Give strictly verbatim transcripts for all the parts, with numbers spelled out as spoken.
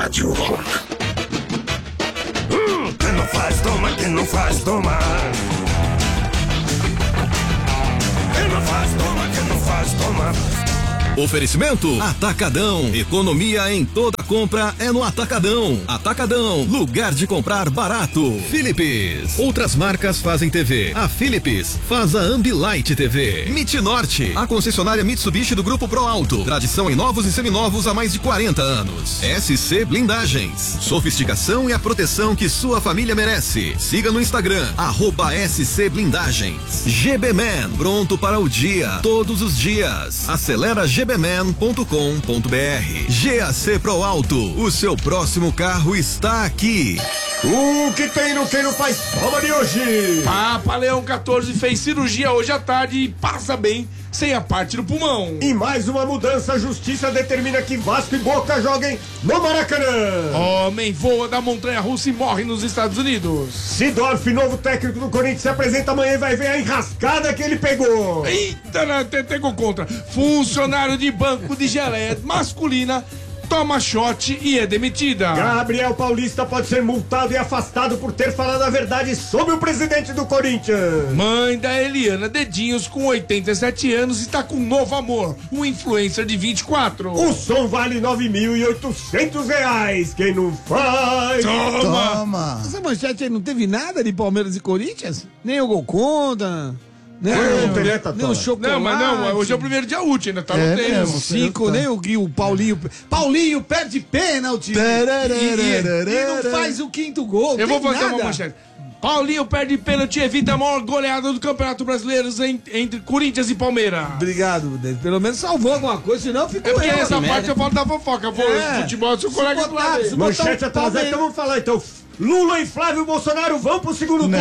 Rádio Rock. Hum, quem não faz, toma, quem não faz, toma. Quem não faz, toma, quem não faz, toma. Oferecimento Atacadão. Economia em toda compra é no Atacadão. Atacadão, lugar de comprar barato. Philips. Outras marcas fazem T V. A Philips faz a Ambilight T V. Mitnorte, a concessionária Mitsubishi do Grupo Pro Alto. Tradição em novos e seminovos há mais de quarenta anos. S C Blindagens. Sofisticação e a proteção que sua família merece. Siga no Instagram, arroba S C Blindagens. G B Man, pronto para o dia, todos os dias. Acelera G B man ponto com ponto b r. G A C Pro Alto, o seu próximo carro está aqui. O que tem no Quem Não Faz Toma de hoje? Papa Leão quatorze fez cirurgia hoje à tarde e passa bem sem a parte do pulmão. E mais uma mudança, a justiça determina que Vasco e Boca joguem no Maracanã. Homem voa da montanha russa e morre nos Estados Unidos. Sidorf, novo técnico do Corinthians, se apresenta amanhã e vai ver a enrascada que ele pegou. Eita, até pegou contra. Funcionário de banco de geleia masculina toma shot e é demitida. Gabriel Paulista pode ser multado e afastado por ter falado a verdade sobre o presidente do Corinthians. Mãe da Eliana Dedinhos, com oitenta e sete anos, está com um novo amor, um influencer de vinte e quatro. O som vale nove mil e oitocentos reais. Quem não faz... Toma! Toma! Essa manchete aí não teve nada de Palmeiras e Corinthians? Nem o gol contra... Nem, Não, o, tem, nem, tá, nem o chocolate. Não, mas não, hoje é o primeiro dia útil, ainda tá É no tempo. mesmo. Cinco, nem o Gui, o Paulinho. Paulinho perde pênalti. E, e, e não faz o quinto gol. Eu vou tem fazer nada. uma manchete. Paulinho perde pênalti e evita a maior goleada do Campeonato Brasileiro em- entre Corinthians e Palmeiras. Obrigado, Denis. Pelo menos salvou alguma coisa, senão ficou É porque eu, essa assim, parte né? eu falo da fofoca. Eu vou É. futebol, seu colega do botar- lado. se botar Manchete um atrasada, Palmeiras- então vamos falar então. Lula e Flávio Bolsonaro vão pro segundo turno.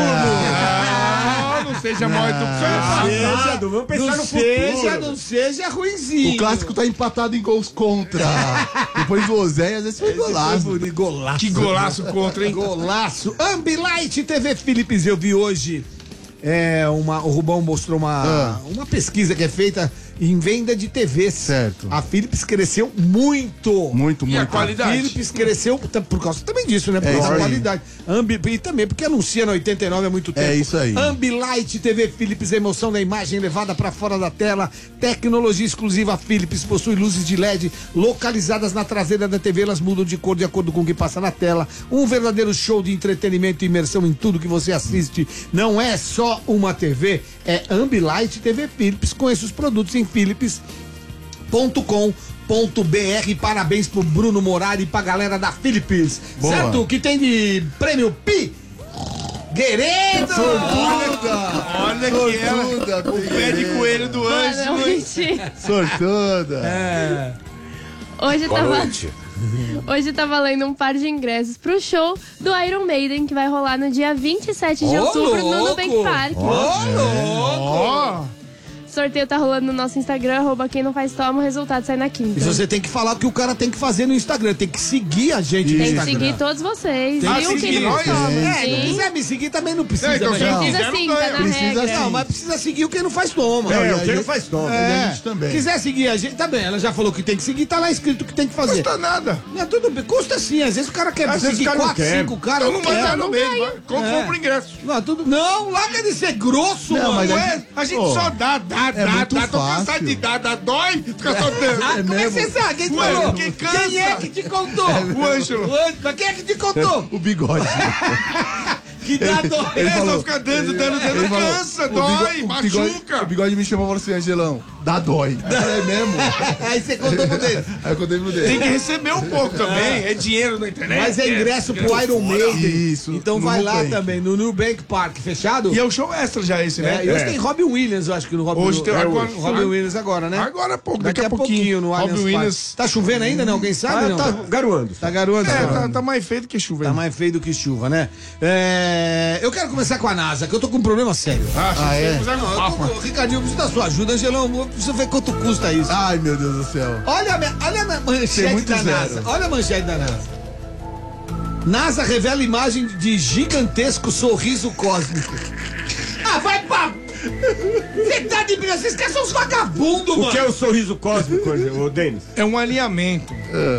Ah, não seja mal educado. Passado, vamos pensar não no seja, futuro. não seja ruinzinho. O clássico tá empatado em gols contra. Depois do Oséias, esse foi golaço. De golaço. Que golaço contra, hein? Golaço. Ambilight T V Philips, eu vi hoje. É, uma, o Rubão mostrou uma, Ah. uma pesquisa que é feita em venda de T Vs. Certo. A Philips cresceu muito. Muito, E muito. a qualidade? A Philips cresceu t- por causa também disso, né? Por É causa isso da aí. qualidade. Ambi, e também porque anuncia na oitenta e nove há muito tempo. É isso aí. Ambilight T V Philips, a emoção da imagem levada para fora da tela. Tecnologia exclusiva Philips, possui luzes de L E D localizadas na traseira da T V. Elas mudam de cor de acordo com o que passa na tela. Um verdadeiro show de entretenimento e imersão em tudo que você assiste. Não é só uma T V, é Ambilight T V Philips. Conheça os produtos em Philips ponto com ponto b r. Parabéns pro Bruno Morari e pra galera da Philips. Boa. Certo? O que tem de prêmio Pi? Guerreiro! Olha que ela. Sortuda, O pé de coelho do Boa anjo. noite. sortuda. É. Hoje Boa tava, noite. hoje tá valendo um par de ingressos pro show do Iron Maiden, que vai rolar no dia vinte e sete de Ô, outubro no louco! Nubank Park. Ô, louco! O sorteio tá rolando no nosso Instagram, arroba quem não faz toma, o resultado sai na E quinta. você tem que falar o que o cara tem que fazer no Instagram. Tem que seguir a gente no Tem que Instagram. seguir todos vocês. Tem que Viu? seguir Quem não nós? faz toma. É, não Sim. quiser me seguir também não precisa. É, então né? você Não. Precisa Não sim, ganha. tá na Precisa regra. sim. Não, mas precisa seguir o quem não faz toma. É, E o que aí- não faz toma. É. A gente também. Quiser seguir a gente, tá bem. Ela já falou que tem que seguir, tá lá escrito o que tem que fazer. Não custa nada. Não, tudo bem, custa sim. Às vezes o cara quer Às vezes seguir o cara não quatro, quer. cinco caras. Então não vai dar no meio. vai. Com- É. Compra ingresso. Não, tudo... não, larga de ser grosso, Não, mano. mas Não a é? A gente Pô, só dá, dá, dá, muito dá. Tô cansado fácil. de dar, dá, dói. Fica só dando. Ah, como é que mesmo? você sabe? Quem te Ué, falou? quem cansa? Quem é que te contou? O Ângelo. O Ângelo. Mas quem é que te contou? O bigode. Que dá dó. Ele É, só falou- fica dando, dando, Ele dando, falou, cansa, o dói, bigode- o bigode- machuca. O bigode me chamou e falou assim, Angelão, dá dói. É mesmo? Aí você contou pro dele. Aí eu contei pro Tem dele. que receber um pouco também. É dinheiro na internet. Mas é ingresso pro Iron Maiden. Isso, Então no vai lá Nubank. também, no Nubank Park. Fechado? E é o show extra já esse, né? É, e hoje tem Robin Williams, eu acho que no Robin Hoje tem é, agora- hoje. Robin Williams agora, né? Agora há pouco, Daqui, a pouquinho, no Robin Allianz Williams. Parque. Tá chovendo ainda, não? Alguém sabe? Ah, não? tá garoando. Tá garoando? É, tá, tá, tá mais feio do que chuva. tá hein? mais feio do que chuva, né? É, eu quero começar com a NASA, que eu tô com um problema sério. Ah, Ah, é? Não, Não, eu tô, Ricardinho, eu preciso da sua ajuda, Angelão. Eu preciso ver quanto custa isso. Ai, meu Deus do céu. Olha a, minha- olha a Tem manchete muito da zero. NASA. Olha a manchete da NASA. NASA revela imagem de gigantesco sorriso cósmico. Ah, vai pra... Você tá de brincadeira? Vocês querem ser uns vagabundos, mano. O que é o sorriso cósmico, ô Denis? É um alinhamento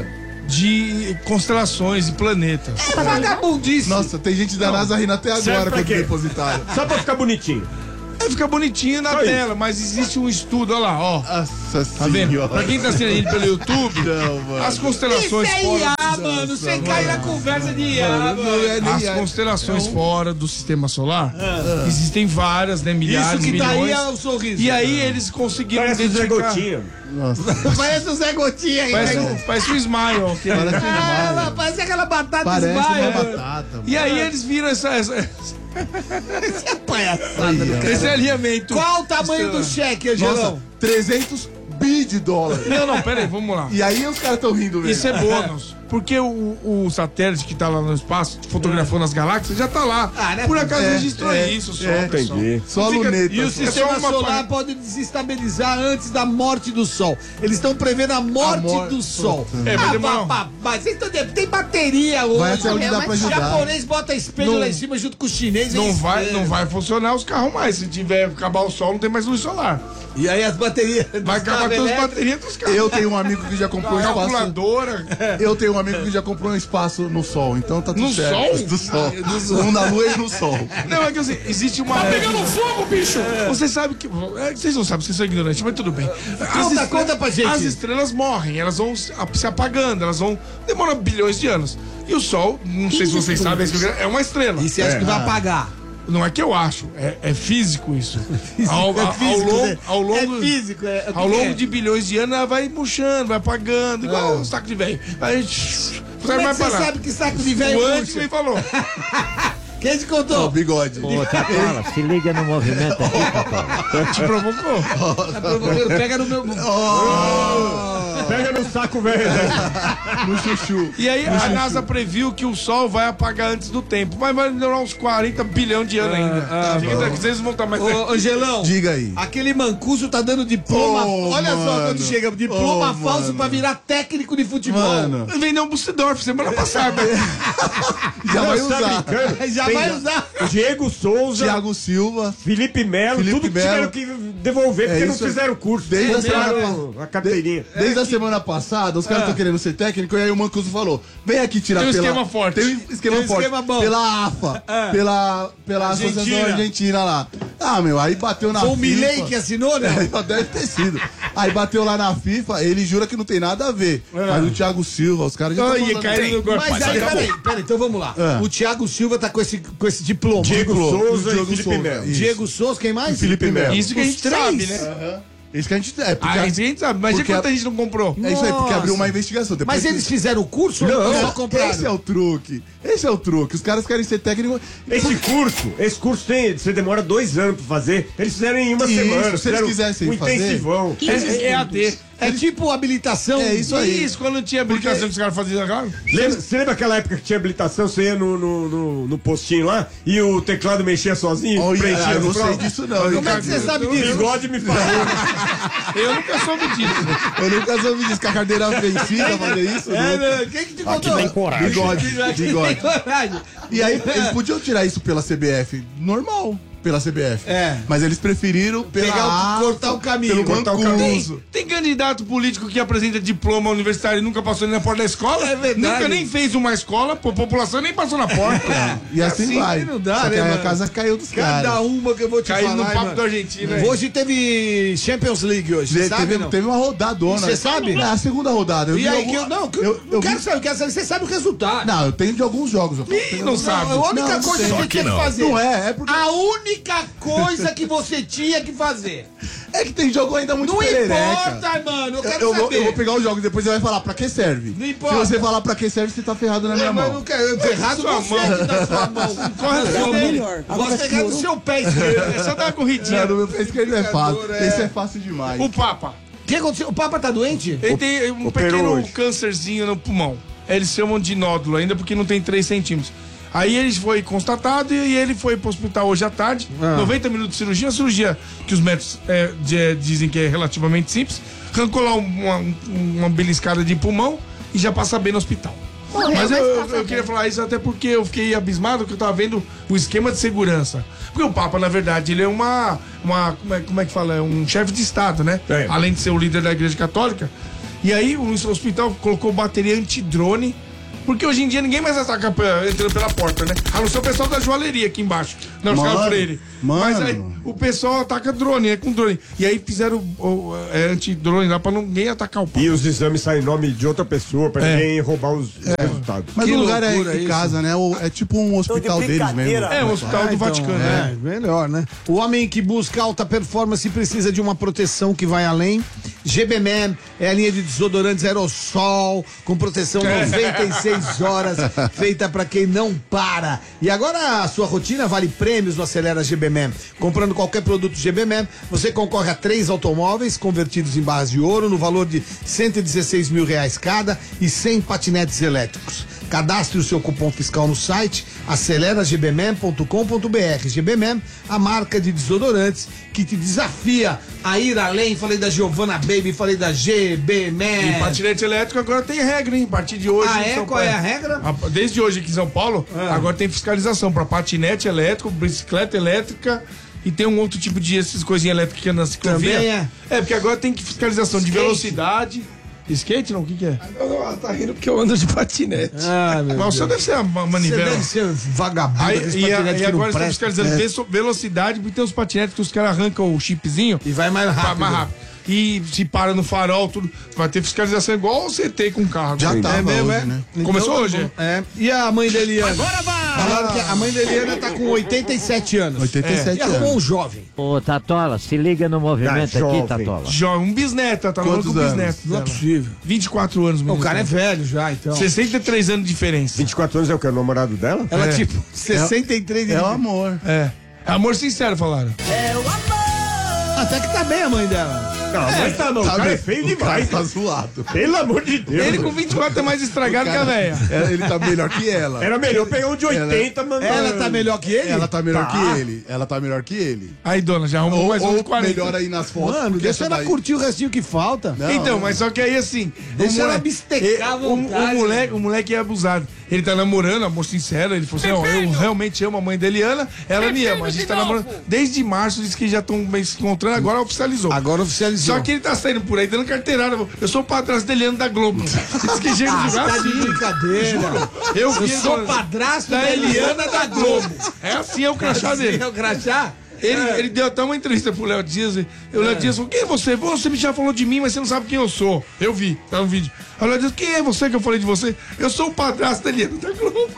de constelações e planetas. É vagabundice. Nossa, tem gente da NASA rindo até Serve agora pra quando quê? depositaram. Só pra ficar bonitinho. É, fica bonitinho na Só tela, mas existe um estudo, olha lá, ó. Nossa Tá vendo? senhora. Pra quem tá assistindo aí pelo YouTube, Não, mano. as constelações Isso é fora. I A, mano. Você cai na conversa de I A, Mano, não é nem As I A. constelações fora do sistema solar, existem várias, né? Milhares, Isso que tá aí milhões. é o sorriso. E aí eles conseguiram Parece o Zé identificar. Gotinha. Parece o Zé Gotinha aí. Parece, né? um, parece um smile. que é- Parece Ah, demais. ela parece aquela batata Parece uma esmaia. batata. mano. E aí eles viram essa, essa- Palhaçada do cara. esse alinhamento. Qual o tamanho do cheque, Angelão? Nossa, trezentos bi de dólares. Não, não, pera aí, vamos lá. E aí os caras estão rindo mesmo. Isso é bônus. Porque o, o satélite que tá lá no espaço, fotografando as galáxias, já tá lá. Ah, né? Por acaso É, registrou é, isso só, é, pessoal. entendi. Só a Fica- luneta. E o É só sistema uma solar pane- pode desestabilizar antes da morte do Sol. Eles estão prevendo a morte A mor- do Sol. É, vai ah, demorar. pá, pá, mas vocês estão de- tem bateria hoje. Vai até onde É dá uma pra O ajudar. japonês bota espelho Não- lá em cima junto com o chinês. Não eles- vai, é. não vai funcionar os carros mais. Se tiver acabar o sol, não tem mais luz solar. E aí as baterias. Vai acabar todas as baterias dos carros. Eu tenho um amigo que já comprou um espaço. Calculadora. Eu tenho um amigo que já comprou um espaço no Sol, então tá tudo No certo. Sol? Do Sol. Um na Lua e no Sol. Não, é que assim, existe uma. Tá pegando fogo, bicho! Você sabe que. é, vocês não sabem, vocês são ignorantes, mas tudo bem. As Conta, estre- conta pra gente. As estrelas morrem, elas vão se se apagando, elas vão. Demora bilhões de anos. E o Sol, não sei se vocês sabem, é uma estrela. E você acha que vai apagar? Não é que eu acho, é, é físico isso. Ao, É ao- físico, ao longo, né? ao longo, É físico, é- o que ao que longo é? de bilhões de anos, ela vai murchando, vai apagando, igual um saco de velho. Aí, você Como é vai que você parar. sabe que saco de velho O murcha? Andy me falou. Quem te Ó, contou? bigode. Ô, Tatola, se liga no movimento aqui, Tatola. Te provocou. Tá provocando, pega no meu. Pega no saco velho. né? No chuchu. E aí a NASA previu que o Sol vai apagar antes do tempo. Mas vai demorar uns quarenta bilhões de anos ainda. ah, Fica tranquilo, vocês vão estar mais. Ô, Angelão. Diga aí. Aquele mancuso tá dando diploma. Ô, Olha só mano. quando chega, diploma Ô, falso mano. pra virar técnico de futebol. Mano, Vendeu um Bussidorf semana passada. já vai Não, tá usar. brincando? Já Tem vai usar. Diego Souza, Thiago Silva. Felipe Melo, Felipe tudo que Melo. tiveram que devolver porque É não isso. fizeram o curso. Desde a Compraram a carteirinha. Desde a semana passada, os caras estão querendo ser técnico, e aí o Mancuso falou: vem aqui tirar Tem um pela. esquema forte. Tem um esquema Tem um forte. esquema bom. Pela AFA. Pela, pela Argentina. Associação Argentina lá. Ah, meu, aí bateu na Foi o FIFA. Milei que assinou, né? É, deve ter sido. Aí bateu lá na FIFA, ele jura que não tem nada a ver. Mas o Thiago Silva, os caras já Ai, estão falando. caiu no golpe. Mas aí, peraí, peraí, então vamos lá. É. O Thiago Silva tá com esse, com esse diploma. Diego Diploma, Souza o e Diego Felipe Souza, Melo. isso. Diego Souza, quem mais? Felipe Melo. Isso que a Os gente três? sabe, né? Isso que a gente. É, porque, Ah, isso que a gente sabe. Mas porque quanta a- gente não comprou? é isso aí, porque Nossa. abriu uma investigação. Depois Mas que- eles fizeram o curso ou Não, só compraram? esse é o truque. Esse é o truque. Os caras querem ser técnico. Esse curso, esse curso tem, você demora dois anos pra fazer. Eles fizeram em uma Isso, semana. se eles fizeram quisessem um fazer- intensivão. É, é, é A D. É tipo habilitação. É isso aí. Isso, quando tinha habilitação que os caras faziam agora. Lembra, você lembra aquela época que tinha habilitação, você ia no, no, no, no postinho lá e o teclado mexia sozinho? Olha, preenchia eu no não sei próprio? disso não. Como é que você sabe O disso? bigode me falou. Eu nunca soube disso. Eu nunca soube disso, que a carteira vencida fazer isso. É, nunca. né? Quem que te contou? tem coragem. Bigode, bigode. Coragem. E aí, eles podiam tirar isso pela C B F, normal, pela C B F. É. Mas eles preferiram pela Pegar o- AFA, cortar o caminho. Pelo Cortar o Mancuso. Tem candidato político que apresenta diploma universitário e nunca passou nem na porta da escola? É verdade. Nunca nem fez uma escola, a população nem passou na porta. E assim, Assim vai. não dá, Só que né, aí a mano? casa caiu dos Cada caras. uma que eu vou te Caiu falar. no papo mano. da Argentina. hein? Hoje teve Champions League hoje. Você Teve, sabe, teve, não? teve uma rodadona. Você sabe? É a segunda rodada. Eu E vi aí algum- que eu não, que eu, eu, eu quero vi- saber, eu quero saber, você sabe o resultado. Não, eu tenho de alguns jogos. Eu falo, Ih, tenho não alguns- sabe. A única Não, coisa não que você sei. tinha que fazer. Não é, é porque A única coisa que você tinha que fazer. é que tem jogo ainda muito Não perereca. importa, mano. Eu Eu, quero eu vou, saber. eu vou pegar os jogos, depois você vai falar pra que serve. Não importa. Se você falar pra que serve, você tá ferrado na minha Não, mas eu mão. não quero. Eu errado Sua você mão. que dá sua mão. Corre Você a sua dele. melhor. Você pegar no seu pé esquerdo. É só dar uma corridinha. Não, no meu pé esquerdo é fácil. Brincadeira, é. Esse é fácil demais. O Papa. O que aconteceu? O Papa tá doente? Ele tem um operou pequeno hoje. câncerzinho no pulmão. Eles chamam de nódulo ainda porque não tem três centímetros. Aí ele foi constatado e ele foi pro hospital hoje à tarde. noventa minutos de cirurgia. Uma cirurgia que os médicos é, de- dizem que é relativamente simples. Arrancou lá uma, uma beliscada de pulmão e já passa bem no hospital. Morreu, Mas eu, mas eu- passa eu queria bem. falar isso até porque eu fiquei abismado que eu tava vendo o esquema de segurança. Porque o Papa, na verdade, ele é uma. uma como, é, como é que fala? É um chefe de Estado, né? É. Além de ser o líder da Igreja Católica. E aí o hospital colocou bateria antidrone, porque hoje em dia ninguém mais ataca pra- entrando pela porta, né? A não ser o pessoal da joalheria aqui embaixo, na Oscar Mano, Freire. mano. Mas aí o pessoal ataca drone, é com drone. E aí fizeram o, o, é, antidrone lá pra não- ninguém atacar o pau. E os exames saem em nome de outra pessoa pra É. ninguém roubar os resultados. Mas Que o lugar é loucura em isso. casa, né? O- É tipo um hospital deles mesmo. É, o hospital do então, Vaticano, né? É, melhor, né? O homem que busca alta performance precisa de uma proteção que vai além. G B Man é a linha de desodorantes aerossol, com proteção noventa e seis horas, feita pra quem não para. E agora a sua rotina vale prêmios no Acelera G B Man. Comprando qualquer produto G B Man, você concorre a três automóveis convertidos em barras de ouro no valor de cento e dezesseis mil reais cada e cem patinetes elétricos. Cadastre o seu cupom fiscal no site acelera g b man ponto com ponto b r. G B Man, a marca de desodorantes que te desafia a ir além. Falei da Giovanna Baby, falei da G B E Man. patinete elétrico agora tem regra, hein? A partir de hoje. Ah, em é? São Qual é Paulo- a regra? A- Desde hoje aqui em São Paulo, agora tem fiscalização pra patinete elétrico, bicicleta elétrica e tem um outro tipo de essas coisinhas elétricas que andam na ciclovia. Também é? É, porque agora tem que fiscalização de Skate. velocidade. Skate não? O que, que é? Não, não, ela tá rindo porque eu ando de patinete. Ah, meu Mas o seu Deus. deve ser uma Você manivela. deve ser vagabundo. Aí, desse e, a- patinete e que não agora estão presta. fiscalizando ve- velocidade, porque tem os patinetes que os caras arrancam o chipzinho E vai mais pra- rápido. mais rápido. E se para no farol, tudo. Vai ter fiscalização igual você tem com carro. Já agora. tava É mesmo, hoje, é? né? Começou tá hoje, bom. É. E a mãe da Eliana? Agora vai! Falaram que a mãe da Eliana tá com oitenta e sete anos. oitenta e sete E arrumou um anos. jovem. Ô, Tatola, se liga no movimento Ah, aqui, jovem. Tatola. Jovem, um bisneto, tá falando Quantos com o anos? bisneto. Não é dela. possível. vinte e quatro anos, O menino. cara é velho já, então. sessenta e três anos de diferença. vinte e quatro anos é o que? É o namorado dela? Ela, É. tipo, sessenta e três de É o amor. É. Amor sincero, falaram. Até que tá bem a mãe dela. Não, mas tá não. O cara é bem. feio O cara demais. tá zoado. Pelo amor de Deus. Ele com vinte e quatro é mais estragado que a velha. É, ele tá melhor que ela. Era melhor pegar um de oitenta, mano. Ela tá melhor que ele? Ela tá melhor Tá. que ele. Ela tá melhor que ele. Aí, dona, já arrumou Ou, mais um de ou quarenta. melhor aí nas fotos. Mano, porque deixa essa ela daí- curtir o restinho que falta. Não, Então, mas só que aí assim. Deixa o ela moleque- bistecar à o, o vontade. moleque, o moleque é abusado. Ele tá namorando, amor sincero. Ele falou assim: não, eu realmente amo a mãe da Eliana, ela me ama. A gente tá namorando desde março, disse que já estão se encontrando, agora oficializou. Agora oficializou. Só que ele tá saindo por aí dando carteirada. Eu sou o padrasto da Eliana da Globo. Diz que chega Ah, de você tá de assim. brincadeira. Eu, Eu vi sou ele- padrasto da Eliana da Globo. É assim é o crachá dele. É o crachá? Ele, ele deu até uma entrevista pro Léo Dias. E o Léo Dias falou: quem é você? Você já falou de mim, mas você não sabe quem eu sou. Eu vi, tá no vídeo. Aí o Léo Dias: quem é você que eu falei de você? Eu sou o padrasto da Eliana da Globo.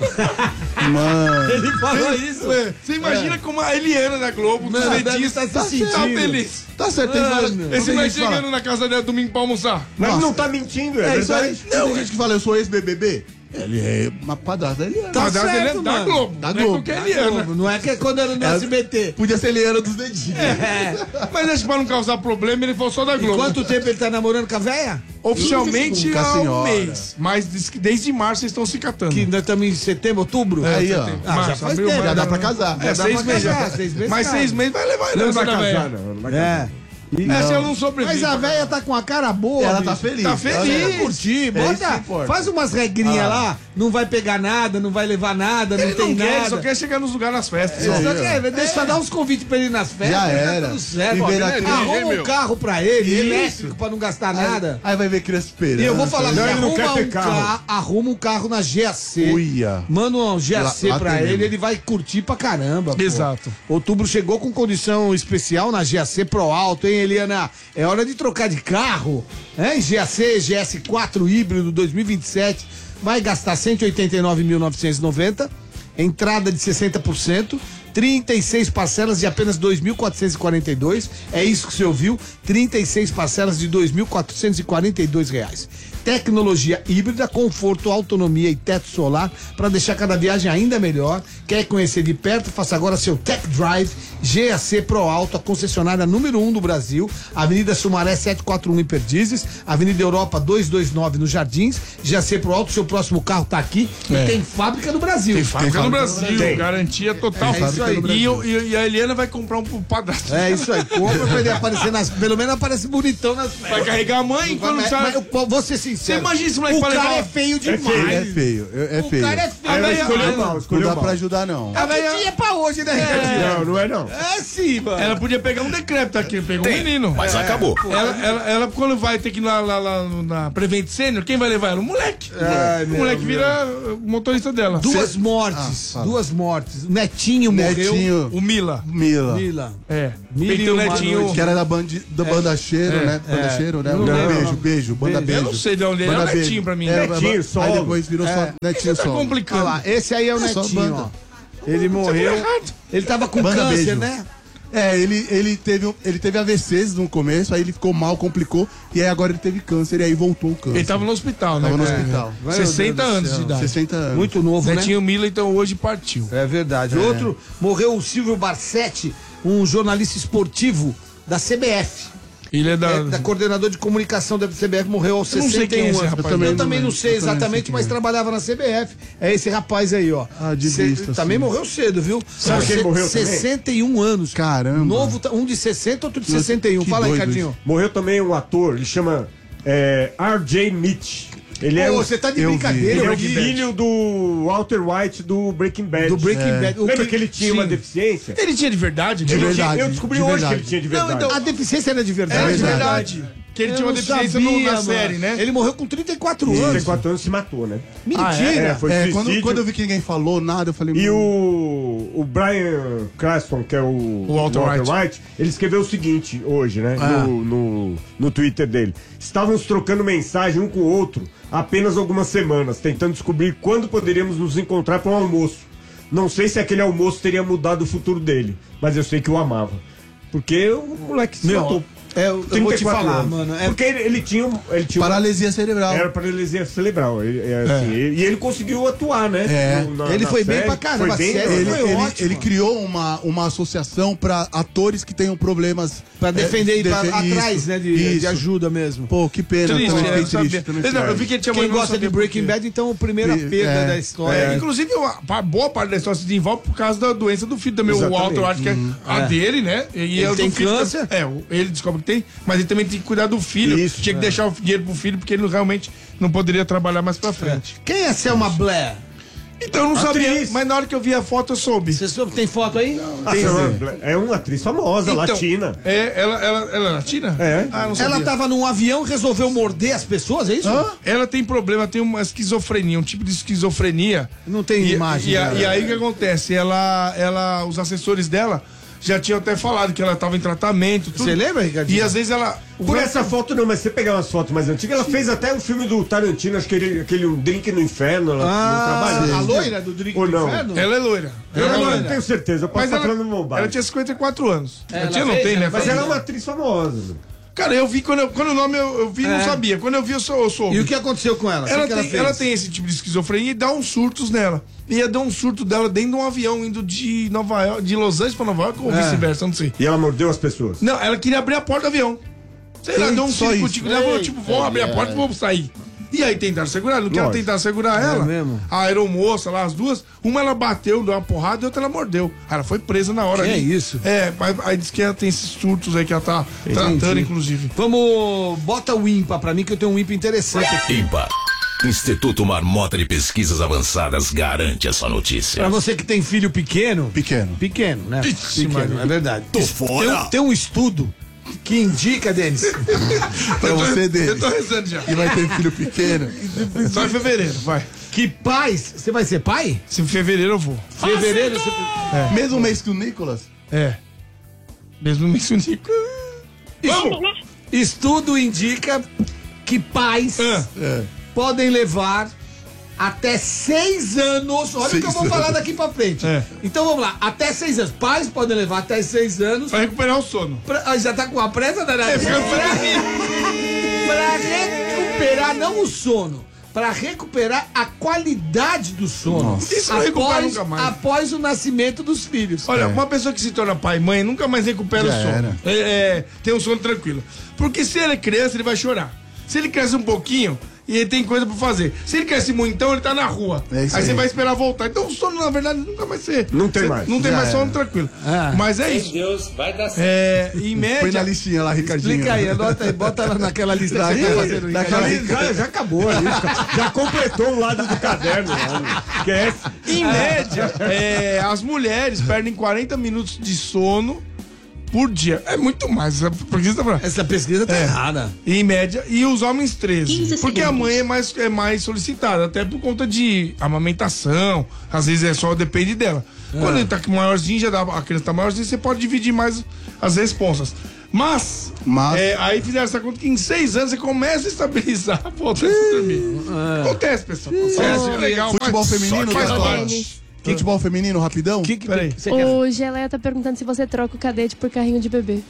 Mano. Ele falou isso. É, você imagina como a Eliana da Globo, dos Não, deve dentistas, estar se tá sentindo. feliz. Tá certo, tem várias- Mano. tem Esse vai gente que fala- chegando na casa dela domingo pra almoçar. Mas Nossa. não tá mentindo, é, É isso aí. verdade. Tem gente que fala, eu sou ex-B B B. Ele é uma padrasta da Eliana. Tá Padrasto da certo, Eliana da mano. Globo. Da Não Globo. é qualquer Eliana. Não é que é quando era no É- S B T. Podia ser Eliana dos dedinhos. Mas acho que pra não causar problema, ele falou só da E Globo. quanto tempo ele tá namorando com a véia? Oficialmente Com a há um senhora. mês. Mas diz que desde março eles estão se catando. Que nós estamos em setembro, outubro? É, Aí, ó. setembro, Ah, já março, faz abril, tempo, maio, Já dá abril. pra casar. É, Já dá seis pra meses. casar, já. seis meses Mas casa. seis meses vai levar a Não herança vai da casar, velha. não. Não vai É. casar. Essa ela não sobrevive. Mas a véia tá com a cara boa. Ela bicho. tá feliz. Tá Ela feliz. Deixa ela curtir, É isso que bota, importa. faz umas regrinhas Ah. lá, não vai pegar nada, não vai levar nada, não Ele tem não quer, ele nada. só quer chegar nos lugares nas festas. Ele só. só quer, deixa eu dar uns convites pra ele ir nas festas, Já tá era. tudo certo. E ver aqui- Arruma um carro pra ele, Isso. elétrico, pra não gastar nada. Aí vai ver criança esperando. E eu vou falar, Não, assim, ele não arruma, quer ter um carro. ca- arruma um carro na G A C. Uia. Manda um G A C Lá- lá pra tem ele, mesmo. ele vai curtir pra caramba. pô. Exato. Outubro chegou com condição especial na G A C Pro Alto, hein, Eliana? É hora de trocar de carro. Hein? G A C G S quatro híbrido dois mil e vinte e sete vai gastar cento e oitenta e nove mil novecentos e noventa, entrada de sessenta por cento. trinta e seis parcelas de apenas dois mil quatrocentos e quarenta e dois. É isso que você ouviu? trinta e seis parcelas de dois mil quatrocentos e quarenta e dois reais. Tecnologia híbrida, conforto, autonomia e teto solar para deixar cada viagem ainda melhor. Quer conhecer de perto? Faça agora seu Tech Drive G A C Pro Alto, a concessionária número um do Brasil. Avenida Sumaré setecentos e quarenta e um em Perdizes, Avenida Europa duzentos e vinte e nove nos Jardins. G A C Pro Alto, seu próximo carro tá aqui É. e tem fábrica no Brasil. Tem fábrica no fábrica no Brasil, Tem. garantia total. É isso isso aí. E, eu- e- e a Eliana vai comprar um pro padrasto. É isso aí, compra pra ele aparecer nas. Pelo menos aparece bonitão nas. Vai carregar a mãe Vai, quando mas, sai. mas eu vou ser sincero. Você imagina esse moleque o pra cara levar- é feio É demais. feio, É feio, é, é O feio. cara é feio. A Ela velha- escolheu a- mal, Não escolheu dá mal. pra ajudar, não. A velhinha é pra hoje, né, Ricardinho? Não, não é não. É sim, mano. Ela podia pegar um decreto aqui, pegou um menino. Mas acabou. Ela, ela, ela, quando vai ter que ir lá, lá, lá na Prevent Senior, quem vai levar ela? O moleque. Ai, o meu moleque vira o motorista dela. Duas mortes. Ah, fala. duas mortes. O Netinho, morreu. Netinho, O Mila. Mila. Mila. É. Mila Tem e o o Netinho. Manoel. Que era da, bandi, da banda Cheiro, né? Banda Cheiro, né? Não Banda lembro. Beijo, beijo, banda Beijo. Eu não sei de onde ele é. É o Banda Netinho Beijo. pra mim. É, Netinho, Aí solo. depois virou só Netinho Tá solo. Olha complicando. lá, esse aí é o É só Netinho, banda. ó. Ele morreu. Ele tava com Banda câncer, Beijo. né? É, ele, ele, teve, um- ele teve A V Cs no começo, aí ele ficou mal, complicou, e aí agora ele teve câncer, e aí voltou o câncer. Ele tava no hospital, né? Tava no É. hospital. sessenta Meu Deus do anos de céu. idade. sessenta anos. Muito novo, Netinho Mila, então hoje partiu. né? É verdade. Outro, morreu o Silvio Barsetti, um jornalista esportivo da C B F. Ele é da. É, da coordenador de comunicação da C B F, morreu aos Eu não sei sessenta e quem é um esse anos. rapaz, Eu também, não não, lembro. sei Eu também não sei exatamente, quem mas é. trabalhava na C B F. É esse rapaz aí, ó. Ah, de Cê- vista, Também sim. morreu cedo, viu? Sabe quem Se- morreu também? sessenta e um anos. Caramba. Novo, um de sessenta, outro de sessenta e um. Que Fala aí, doido Ricardinho. Morreu também um ator, ele chama é, R J Mitch. Ele é, Ô, o, você tá de eu vi. brincadeira, ele é o Breaking Bad. filho do Walter White do Breaking Bad. Do Breaking Bad. O Lembra que ele tinha uma Sim. deficiência? Ele tinha de verdade? De Ele verdade. tinha- eu descobri de hoje verdade. que ele tinha de Não, verdade. então- A deficiência era de verdade. É de verdade. verdade. Que ele Eu tinha uma não deficiência no- sabia, na mano. série, né? Ele morreu com trinta e quatro Com anos. trinta e quatro anos se matou, né? Mentira. É, foi É, suicídio. quando, quando eu vi que ninguém falou nada, eu falei... E "Mano, o, o Brian Cranston, que é o, O Walter White. ele escreveu o seguinte hoje, né? Ah. No, no, no Twitter dele. Estávamos trocando mensagem um com o outro há apenas algumas semanas, tentando descobrir quando poderíamos nos encontrar para um almoço. Não sei se aquele almoço teria mudado o futuro dele, mas eu sei que o amava. Porque o moleque se Meu, matou. é, eu, eu vou te trinta e quatro falar, anos. mano. É, Porque ele, ele tinha, um- ele tinha uma- Paralisia cerebral. era paralisia cerebral. Ele, é, assim, ele- e ele conseguiu atuar, né? É. No- na- Ele na foi bem série. pra caramba, Foi bem, a série Ele, foi ele, ótimo. ele criou uma, uma associação para atores que tenham problemas. Pra defender é, e pra, defe- atrás, isso, né? De, de isso. ajuda mesmo. Pô, que pena. Triste, também né? fiquei Eu sabia. triste. também Não, fiquei eu vi que ele tinha Quem morrido, não gosta de sabia por Breaking quê. Bad, então, a primeira É. perda da história. É, inclusive, a, a boa parte da história se desenvolve por causa da doença do filho também. Exatamente. O Walter White, que é a dele, né? E Ele é o do tem filho câncer? tam- É, o- ele descobre que tem, mas ele também tem que cuidar do filho. Isso, Tinha que deixar o dinheiro pro filho, porque ele não- realmente não poderia trabalhar mais pra frente. Quem é Selma Blair? Então eu não sabia, Atriz. mas na hora que eu vi a foto eu soube. Você soube, tem foto aí? Ah, é uma atriz famosa, Então, latina. É, ela, ela, ela é latina? É. Ah, não sabia. Ela tava num avião e resolveu morder as pessoas, é isso? Ela tem problema, tem uma esquizofrenia, um tipo de esquizofrenia. Não tem E, imagem. e, a- dela. e aí o que acontece? Ela, ela, os assessores dela já tinham até falado que ela estava em tratamento. Tudo. Você lembra, Ricardinho? E às vezes ela. Por essa foto não, mas você pegar umas fotos mais antigas, ela fez até o filme do Tarantino, acho que ele, aquele um Drink no Inferno, ela Ah, não trabalha. a loira do Drink Ou do não? Inferno? Ela é loira. Eu Ela é não, loira. não tenho certeza, eu posso Mas estar ela, falando bobagem. ela tinha cinquenta e quatro anos. É, Ela ela tinha, não fez, tem, ela né? Mas fez. ela é uma atriz famosa. Cara, eu vi quando, eu, quando o nome eu, eu vi, não É. sabia. Quando eu vi, eu, sou, eu soube. E o que aconteceu com ela? O que Ela, que ela tem, fez? ela tem esse tipo de esquizofrenia e dá uns surtos nela. E ia dar um surto dela dentro de um avião indo de Nova York, de Los Angeles pra Nova York ou É. vice-versa, não sei. E ela mordeu as pessoas. Não, ela queria abrir a porta do avião. Sei lá, Sim, deu um só tiro isso. contigo, ela falou, tipo, vou abrir a porta e vou sair. E aí tentaram segurar, não quero Lógico. tentar segurar ela. mesmo? A aeromoça lá, as duas, uma ela bateu, deu uma porrada e outra ela mordeu. Ela foi presa na hora Que ali. é isso? É, mas aí diz que ela tem esses surtos aí que ela tá tratando, inclusive. Vamos, bota o ímpar pra mim, que eu tenho um ímpar interessante aqui. Ímpar. Instituto Marmota de Pesquisas Avançadas garante essa notícia. Pra você que tem filho pequeno. Pequeno. Pequeno, né? Ixi, Pequeno, Maria. é verdade. Tô Tem fora. um, tem um estudo que indica, Denis. Pra você Eu dele. tô rezando já. E vai ter filho pequeno. Só em fevereiro, vai. Que pais. Você vai ser pai? Se em fevereiro eu vou. Fevereiro. Você... Mesmo mês que o Nicolas. É. Mesmo no Mix Nico. Vamos! Estudo indica que pais Ah. É. podem levar até seis anos. Olha o que eu vou Seis falar anos. daqui pra frente. É. Então vamos lá. Até seis anos. Pais podem levar até seis anos. Pra recuperar o sono. Pra- ah, já tá com a pressa, danada? É, fica pra, pra recuperar, não o sono, pra recuperar a qualidade do sono. Isso não recupera após, nunca mais. após o nascimento dos filhos. Olha, uma pessoa que se torna pai e mãe nunca mais recupera Já o sono. era. É, é, tem um sono tranquilo. Porque se ele é criança, ele vai chorar. Se ele cresce um pouquinho, e ele tem coisa pra fazer. Se ele quer se muito, então ele tá na rua. É isso aí, aí. você vai esperar voltar. Então o sono, na verdade, nunca vai ser. Não tem Cê- mais. Não tem Já mais sono, era. tranquilo. É. Mas é isso. Deus, vai dar certo. É, em média. Põe na listinha lá, Ricardinho. Explica aí, anota aí, bota ela naquela lista que você tá fazendo. Daquela Ricardo. já, já acabou ali. Já completou um lado do caderno. Né? Esquece. Em média, é, as mulheres perdem quarenta minutos de sono por dia. É muito mais. essa pesquisa tá- Essa pesquisa tá É. errada. Em média, e os homens treze. quinze Porque a segundos. mãe é mais, é mais solicitada, até por conta de amamentação. Às vezes é só, depende dela. Quando ele tá maiorzinho, já dá, a criança tá maiorzinha, você pode dividir mais as responsas. Mas, Mas- é, aí fizeram essa conta que em seis anos você começa a estabilizar, voltando a dormir. Acontece, pessoal. Acontece, é legal. Futebol faz- feminino, faz Gasol? parte. Futebol feminino, rapidão? Que, que, Peraí. você quer? O Geleia tá perguntando se você troca o cadete por carrinho de bebê.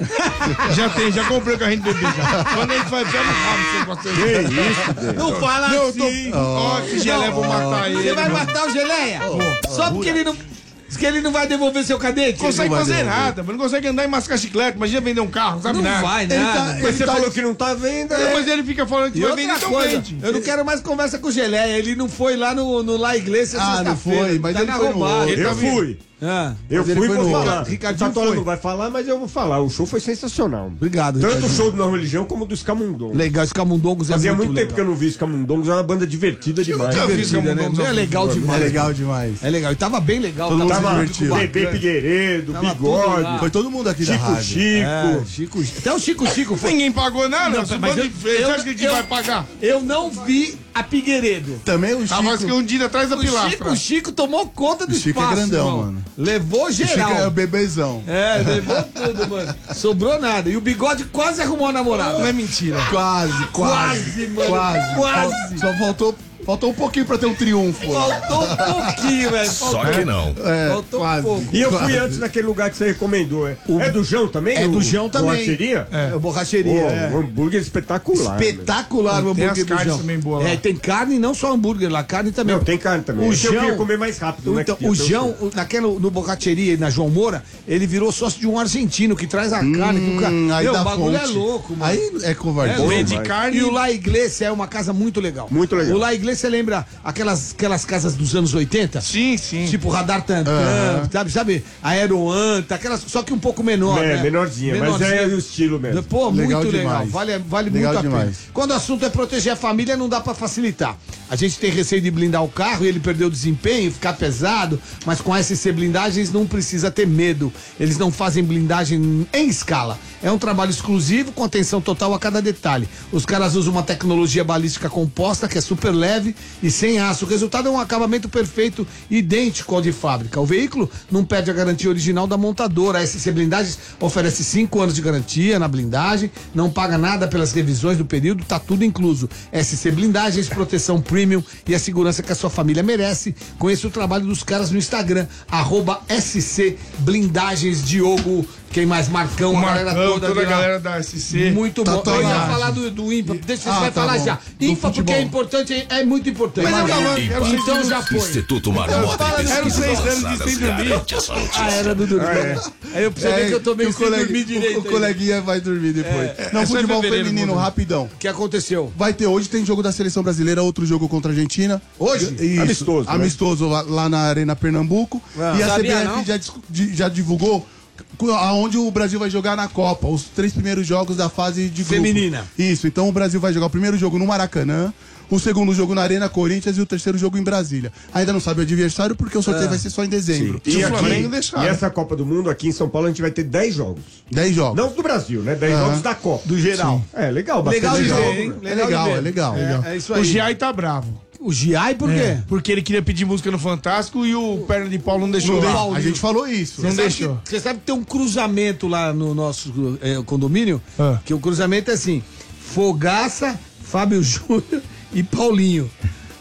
Já tem, já comprei o carrinho de bebê já. Quando ele vai pé no rabo, você gosta de... Não fala Não, eu tô... assim. Ó, que geleia, vou matar ele. Você vai mano. matar o Geleia? Só porque ele não... que ele não vai devolver seu cadete? Consegue Ele não vai fazer devolver. nada, mas não consegue andar e mascar chiclete. Imagina vender um carro, não sabe Não nada. vai Ele nada. tá- Mas ele você tá- falou que não tá vendo. É, É. mas ele fica falando que E vai outra vender, então coisa, vende. eu não quero mais conversa com o Geleia. Ele não foi lá no, no La Iglesia Ah, não sexta-feira. foi, mas tá ele na foi no roubada. outro. Ele Eu tá vindo. fui. Ah, Eu Mas ele fui e foi vou no falar. outro. O Ricardinho Tatola foi. não vai falar, mas eu vou falar. O show foi sensacional. Obrigado, Tanto o Ricardinho. show do Não Religião como do Scamundongos. Legal, esse Camundongos é Fazia muito, muito tempo que eu não vi Scamundongos. É uma banda divertida demais. nunca vi divertida, né? Camundongos ao É vivo. legal É demais. legal demais. É legal. E tava bem legal. Todo mundo tava se muito divertiu. bacana. Bebê Figueiredo, Tava tudo Bigode, lá. Foi todo mundo aqui da Chico rádio. Chico. É, Chico, até o Chico Chico foi. Ninguém pagou nada, Não, você mas pode eu- ver. Você eu- acha que a gente eu- vai pagar? Eu não vi a Figueiredo. Também o Chico. Tava escondido atrás da O pilastra. Chico, o Chico tomou conta do O Chico é espaço, grandão, irmão. mano. Levou O Chico geral. é o bebezão. É, levou tudo, mano. Sobrou nada. E o Bigode quase arrumou a namorada. Não é mentira. Quase, quase. Quase, mano. Quase. Quase. Só faltou, faltou um pouquinho pra ter um triunfo. Faltou um pouquinho, velho. Só que não. É, Faltou um quase. pouco. E eu fui Quase. antes naquele lugar que você recomendou. É, é do Jão também? É do O- Jão também. Borracheria? É, borracheria. Pô, é. um hambúrguer espetacular. Espetacular o Tem hambúrguer as do carnes Jão. também boas lá. É, tem carne e não só hambúrguer lá, carne também. Não, tem carne também. O Esse eu Jão- queria comer mais rápido, né? Então, que tinha o até Jão, o- naquela, no Borracheria e na João Moura, ele virou sócio de um argentino que traz a carne. Que o, ca... Hum, aí Meu, dá o bagulho é fonte. louco, mano. Aí é covarde. É louco. Vende mas- carne. E o La Iglesia é uma casa muito legal. Muito legal. O La Iglesia lembra aquelas, aquelas casas dos anos oitenta? Sim, sim. Tipo Radar Tantan, sabe, sabe? Aeroanta, aquelas, só que um pouco menor, É, né? menorzinha, mas é o estilo mesmo. Pô, Legal muito demais. legal. Vale, vale Legal muito a pena. demais. Quando o assunto é proteger a família, não dá pra facilitar. A gente tem receio de blindar o carro e ele perder o desempenho, ficar pesado, mas com a S C Blindagens não precisa ter medo. Eles não fazem blindagem em escala. É um trabalho exclusivo com atenção total a cada detalhe. Os caras usam uma tecnologia balística composta que é super leve e sem aço. O resultado é um acabamento perfeito, idêntico ao de fábrica. O veículo não perde a garantia original da montadora. A S C Blindagens oferece cinco anos de garantia na blindagem, não paga nada pelas revisões do período, tá tudo incluso. S C Blindagens, proteção premium e a segurança que a sua família merece. Conheça o trabalho dos caras no Instagram, arroba S C Blindagens Diogo. Quem mais? Marcão, O a galera Marcão, toda. toda a de lá. galera da S C. Muito Tá bom. Eu ia tomado. falar do, do IMPA, deixa você Ah, vai tá falar bom. já. Do IMPA porque é futebol. importante, é, é muito importante. Mas eu Vai. tava- era seis Então anos- já foi. Instituto Marmota e Eram Pesquisas seis anos de Avançadas sem dormir. garante essa notícia. Ah, era do dormir. Aí eu percebi que eu tô meio o sem colega- dormir direito. O, o aí. coleguinha vai dormir depois. Não, é só em futebol fevereiro, feminino, vou dormir. rapidão. O que aconteceu? Vai ter hoje, tem jogo da seleção brasileira, outro jogo contra a Argentina. Hoje? Isso, Amistoso, né? Amistoso lá, lá na Arena Pernambuco. Ah. E a Sabia, C B F não? já, dis- di- já divulgou cu- aonde o Brasil vai jogar na Copa. Os três primeiros jogos da fase de grupo. Feminina. Isso, então o Brasil vai jogar o primeiro jogo no Maracanã, o segundo jogo na Arena Corinthians e o terceiro jogo em Brasília. Ainda não sabe o adversário porque o sorteio vai ser só em dezembro. E, Se o aqui, Flamengo deixar, e né? essa Copa do Mundo, aqui em São Paulo, a gente vai ter dez jogos. dez jogos. Não do Brasil, né? dez Aham. jogos da Copa. Do geral. É, legal. bastante Legal de jogo, ver, hein? né? É legal, de ver. é legal. legal. É, é isso O aí. Giai tá bravo. O Giai por quê? É, porque ele queria pedir música no Fantástico e o Perna de Pau não deixou. Não lá. deixa- a gente falou isso. Não Sabe deixou. que- Você sabe que tem um cruzamento lá no nosso eh, condomínio? Ah. Que o cruzamento é assim: Fogaça, Fábio Júnior e Paulinho.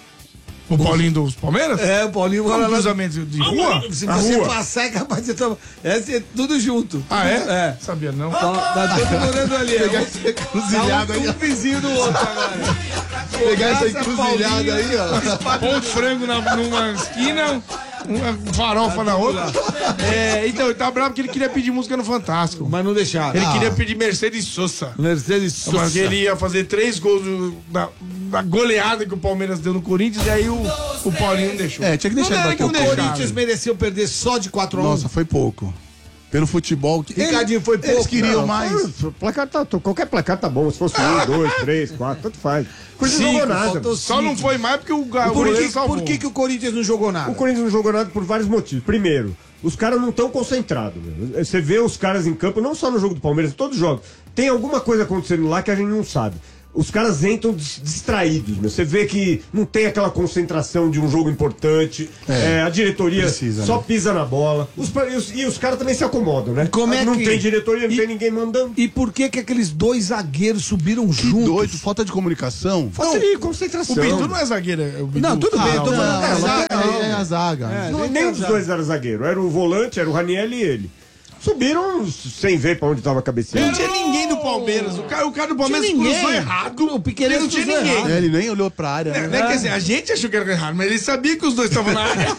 O Paulinho dos Palmeiras? É, o Paulinho Como mora lá. cruzamento de rua? Se A você rua. passar, é capaz de tomar. É ser tudo junto. Ah, é? É. Sabia não. Tá, tá todo morando ali. É Pegar um, essa encruzilhada tá um, aí, um vizinho do outro agora. Pegar essa Fogaça, encruzilhada Paulinho. aí, ó. Um frango na, numa esquina, uma farofa na outra. É, então, ele tá bravo porque ele queria pedir música no Fantástico. Mas não deixaram. Ele Ah, queria pedir Mercedes Sosa. Mercedes Sosa. Mas ele ia fazer três gols do- da- a goleada que o Palmeiras deu no Corinthians, e aí o, o Paulinho não deixou. É, tinha que deixar Não ele é que bater não o O pé. Corinthians mereceu perder só de quatro a um. Nossa, foi pouco. Pelo futebol. Que... Ricardinho, foi pouco. Eles queriam Não, mais. o placar tá, qualquer placar tá bom. Se fosse um, dois, três, quatro, tanto faz. O Corinthians não jogou nada. faltou Só não foi mais porque o, ga- o Por, goleiro que, salvou. por que, que o Corinthians não jogou nada? O Corinthians não jogou nada por vários motivos. Primeiro, os caras não estão concentrados. Meu. Você vê os caras em campo, não só no jogo do Palmeiras, em todos os jogos. Tem alguma coisa acontecendo lá que a gente não sabe. Os caras entram dis- distraídos, meu. Você vê que não tem aquela concentração de um jogo importante. É, É, a diretoria precisa, só né? pisa na bola. Os, pa- e os, e os caras também se acomodam, né? Como é não que- tem diretoria, não e- tem ninguém mandando. E por que que aqueles dois zagueiros subiram Que juntos? doido, falta de comunicação. Falta de O concentração. Bidu não é zagueiro, é o Bidu. Não, tudo bem, eu tô Não, falando da não, zaga. é, é a zaga. Não, nenhum dos dois era zagueiro. Era o volante, era o Raniel e ele. Subiram sem ver pra onde tava a Não cabeceira. tinha ninguém do Palmeiras. O cara, o cara do Palmeiras Tinha ninguém. cruzou errado. O Piqueires Ele não tinha cruzou ninguém. errado. É, ele nem olhou pra área. É, né? né? Quer dizer, a gente achou que era errado, mas ele sabia que os dois estavam na área.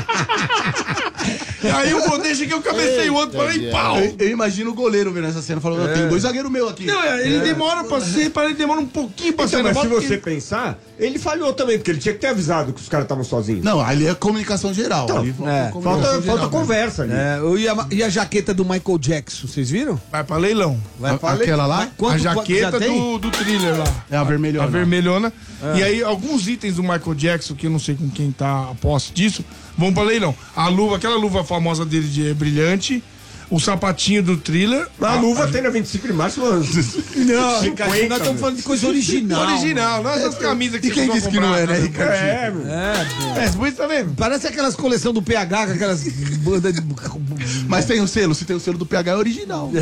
Aí o Godê chega, eu cabecei o outro, falei, pau! Eu, eu imagino o goleiro vendo essa cena falando: tem dois zagueiros meus aqui. Não, é, ele demora pra ser, ele demora um pouquinho pra Então, sair na mas se bola. você porque- pensar, ele falhou também, porque ele tinha que ter avisado que os caras estavam sozinhos. Não, ali é comunicação geral. ali é, comunicação Falta, geral, falta né? conversa ali. É, e, a, e a jaqueta do Michael Jackson, vocês viram? Vai pra leilão. Vai A- aquela lá? Mas quanto- a já jaqueta tem? do, do thriller lá. É a vermelhona. A vermelhona. E aí, alguns itens do Michael Jackson, que eu não sei com quem tá a posse disso, vão pra leilão. A luva, aquela luva famosa dele de brilhante, o sapatinho do thriller. A luva tem na vinte e cinco de março, mano. Não, Ricardo, nós estamos falando de coisa original. original, não essas camisas que E quem vocês disse vão que não comprar, é, né, cara. Ricardo? É, meu. É, É, você tá vendo? parece aquelas coleções do P H, com aquelas bandas de... Mas tem o selo, se tem o selo do P H é original.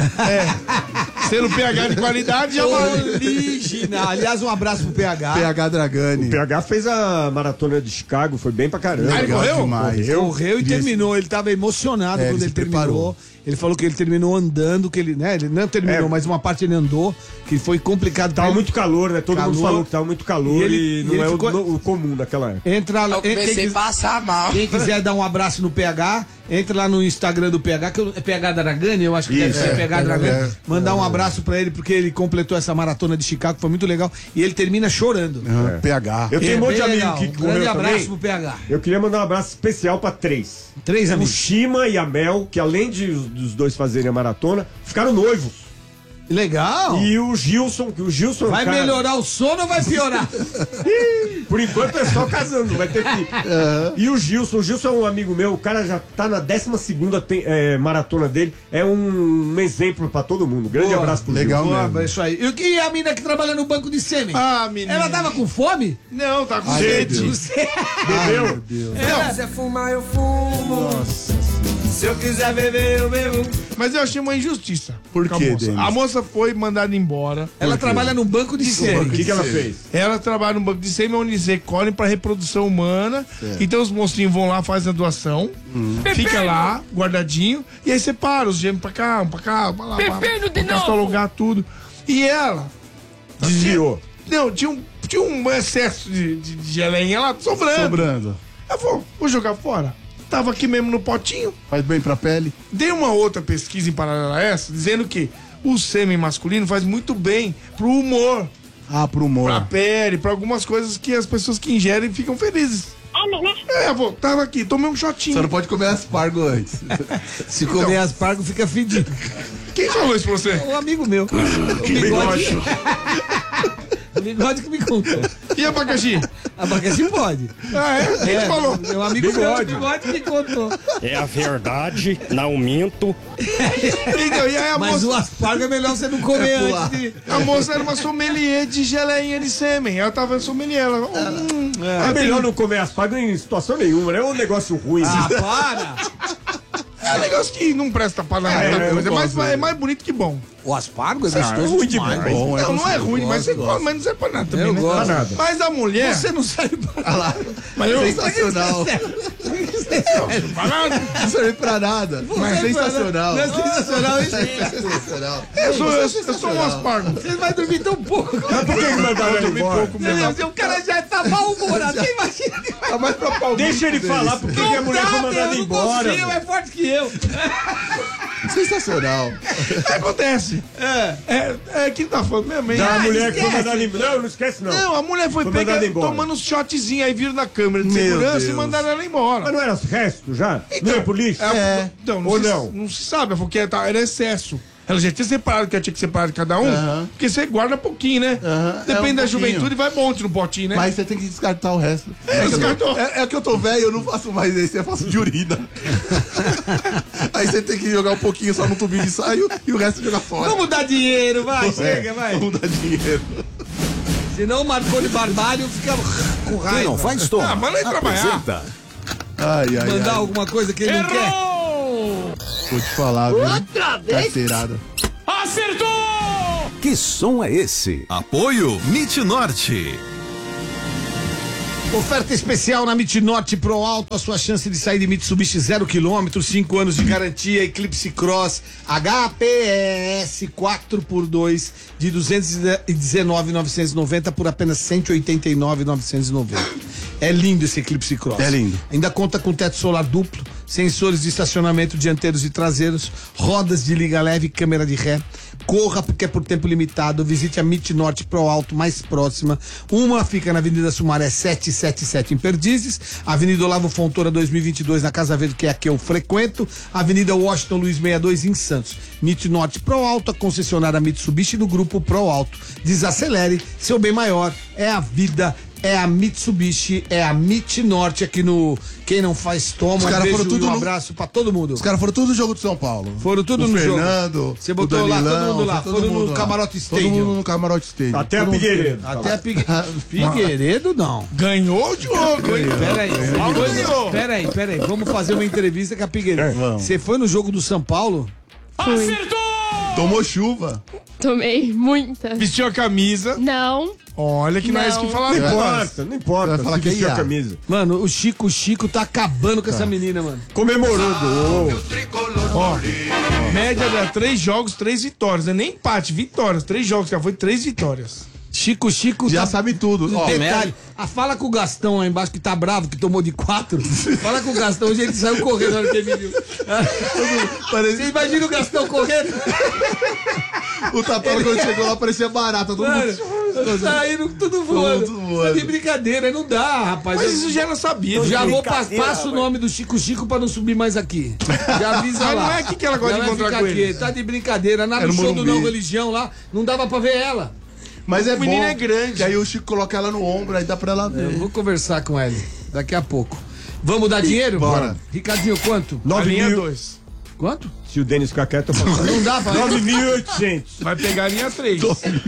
Selo P H de qualidade, já vai. Original. Aliás, um abraço pro P H. P H Dragani. O P H fez a maratona de Chicago, foi bem pra caramba. Ah, ele Legal correu? demais. Correu e terminou. Ele tava emocionado É, quando ele ele se terminou. preparou. Ele falou que ele terminou andando, que ele, né? Ele não terminou, É. mas uma parte ele andou, que foi complicado. pra Tava ele. muito calor, né? Todo mundo Calor. falou que tava muito calor E e, ele- não e ele é o- ficou- no- o, comum naquela época. Entra lá. Eu comecei quem, a passar mal. quem quiser dar um abraço no P H, entra lá no Instagram do P H, que eu- é P H Dragani, eu acho que deve Isso, ser é, P H Dragani. Mandar um abraço pra ele, porque ele completou essa maratona de Chicago, foi muito legal. E ele termina chorando. Aham, P H. Eu tenho um É monte de bem amigo legal. que Um grande correu abraço também. pro P H. Eu queria mandar um abraço especial pra três. Três O amigos. Shima e a Mel, que além de os- dos dois fazerem a maratona, ficaram noivos. Legal. E o Gilson, que o Gilson é um Vai cara- melhorar o sono ou vai piorar? Por enquanto é só casando, vai ter que. E o Gilson, o Gilson é um amigo meu, o cara já tá na décima segunda tem- é, maratona dele, é um, um exemplo pra todo mundo. Grande Boa. abraço pro Legal Gilson. mesmo. É isso aí. E o que a mina que trabalha no banco de sêmen? Ah, menino. Ela tava com fome? Não, tá com Ai, sede. meu Bebeu? Não, Se fumar, eu fumo. Se eu quiser beber, eu bebo. mas eu achei uma injustiça. Por com a quê, moça. Denis? A moça foi mandada embora. Ela trabalha no banco de O sêmen. que, que ela fez? Ela trabalha no banco de sêmen onde eles recolhem pra reprodução humana. Então os mocinhos vão lá, fazem a doação. Fica lá, guardadinho. E aí separa os gêmeos pra cá, um pra cá, pra lá. Pepino de pra novo. catalogar tudo. E ela. Desviou. Não, tinha um, tinha um excesso de, de, de geleinha lá sobrando. Sobrando. Ela falou, vou jogar fora. Tava aqui mesmo no potinho. Faz bem pra pele. Dei uma outra pesquisa em paralela a essa, dizendo que o sêmen masculino faz muito bem pro humor, Ah, pro humor. pra pele, pra algumas coisas que as pessoas que ingerem ficam felizes. É, pô, tava aqui, tomei um Só shotinho. não pode comer aspargo antes. Se comer aspargo, fica fedido. Quem falou isso pra você? Um amigo meu. O bigode. O bigode que me contou. E abacaxi? Abacaxi pode. Ah, é? Quem É, que falou? meu amigo bigode. bigode que me contou. É a verdade, não minto. Então, e aí a Mas o moça, aspargo é melhor você não comer É pular. antes de... a moça era uma sommelier de geleinha de sêmen. Ela tava sommelier. Ela, hum, É melhor não comer aspargo em situação nenhuma, né? É um negócio ruim. Ah, para! é um negócio que não presta pra nada. É, eu coisa. É mais, gosto. é mais bonito que bom. O aspargo é Ah, é gostoso ruim demais. demais. Bom, é Não, não é gostoso. ruim, mas você Gosto, come, mas não serve pra nada também, Eu né? gosto. Pra nada. Mas a mulher. Você não serve pra... Olha lá. Mas eu. Sensacional. Pra nada. Não serve pra nada. Mas sensacional. Não é sensacional isso? Sensacional. Eu sou, eu, eu sou um aspargo. Você vai dormir tão pouco. Mas por que que mandaram ele Dormi embora? pouco mesmo. Meu, o cara já tá mal-humorado. Você imagina que vai... Tá mais pra pau. Deixa ele falar porque que a mulher foi mandada eu não embora. consigo, é forte que eu. Sensacional. Acontece. É. É, é que tá falando mesmo, hein? Da Ah, mulher que foi esquece. mandada embora. Não, não esquece não. Não, a mulher foi, Foi pega mandada embora. tomando uns shotzinhos aí, viram na câmera de Meu segurança Deus. e mandaram ela embora. Mas não era resto já? não é polícia? É. Então, não Ou se, não? não se sabe, porque tá- era excesso. Ela já tinha separado, que ela tinha que separar de cada um, Aham. porque você guarda pouquinho, né? Aham, Depende é um da pouquinho. juventude, vai monte no potinho, né? Mas você tem que descartar o resto. É, que eu tô, é, é que eu tô velho, eu não faço mais esse, eu faço de urina. Aí você tem que jogar um pouquinho só no tubinho de ensaio e o resto jogar fora. Vamos dar dinheiro, vai, É, chega, vai. Vamos dar dinheiro. Senão o Marconi Barbalho fica com raiva. Quem não faz, toma. Ah, mas não é trabalhar. Apresenta. Ai, ai, Mandar ai. alguma coisa que ele não quer. Vou te falar, viu? Outra vez? Carteirada. Que som é esse? Apoio Mit Norte. Oferta especial na Mit Norte Pro Alto, a sua chance de sair de Mitsubishi zero quilômetro, cinco anos de garantia, Eclipse Cross, H P S quatro por dois de duzentos e dezenove mil novecentos e noventa por apenas cento e oitenta e nove mil novecentos e noventa. É lindo esse Eclipse Cross. É lindo. Ainda conta com teto solar duplo, sensores de estacionamento dianteiros e traseiros, rodas de liga leve e câmera de ré. Corra porque é por tempo limitado. Visite a Mit Norte Pro Alto mais próxima. Uma fica na Avenida Sumaré setecentos e setenta e sete em Perdizes, Avenida Olavo Fontoura dois mil e vinte e dois na Casa Verde, que é a que eu frequento, Avenida Washington Luiz sessenta e dois em Santos. Mit Norte Pro Alto, a concessionária Mitsubishi do grupo Pro Alto. Desacelere, seu bem maior é a vida. É a Mitsubishi, é a Mit Norte aqui no Quem Não Faz Toma. Os Um caras beijo foram tudo e um no- abraço pra todo mundo. Os caras foram tudo no jogo de São Paulo. Foram tudo o no jogo. Fernando, Você o botou lá, Danilão, todo mundo lá. foi todo Foram no mundo lá. Camarote Todo Stadium. mundo no Camarote Stadium. Até a Todo mundo- Figueiredo. Até a Pigue... Figueiredo, não. Ganhou o jogo, hein? Peraí, ganhou. peraí, peraí. Vamos fazer uma entrevista com a Figueiredo. Vamos. Você foi no jogo do São Paulo? Fui. Tomou chuva. Tomei muita. Vestiu a camisa. Não. Olha que não é isso que Não. falaram. Não Vai importa, não importa. vai falar se que é vestiu a I A. camisa. Mano, o Chico Chico tá acabando com essa menina, mano. Comemorou gol. Ó, média da três jogos, três vitórias. Não é nem empate, vitórias. Três jogos, já foi três vitórias. Chico Chico Já tá... sabe tudo. Ó, Detalhe, ah, fala com o Gastão aí embaixo que tá bravo, que tomou de quatro. Fala com o Gastão, hoje ele saiu correndo na hora que ele viu. Ah, Você imagina o Gastão correndo? o Tatola quando chegou lá parecia barata. Todo Mano, mundo... tá indo tudo voando. Tudo voando. Tá de brincadeira, não dá, rapaz. Mas Eu- isso já não sabia. Eu já vou brincadeira, passar o rapaz. nome do Chico Chico pra não subir mais aqui. Já avisa Mas lá. não é aqui que ela gosta Já de vai encontrar ficar com aqui. ele. Tá de brincadeira. Lá Era no no show do Morumbi. Não Religião lá, não dava pra ver ela. Mas é O menino bom. é grande. Que aí o Chico coloca ela no ombro, aí dá pra ela ver. Eu vou conversar com ele daqui a pouco. Vamos dar dinheiro? Bora. Ricardinho, quanto? A nove linha mil. dois. Quanto? Se o Denis ficar quieto, eu faço. Não dá pra nove mil e oitocentos. Vai pegar a linha três.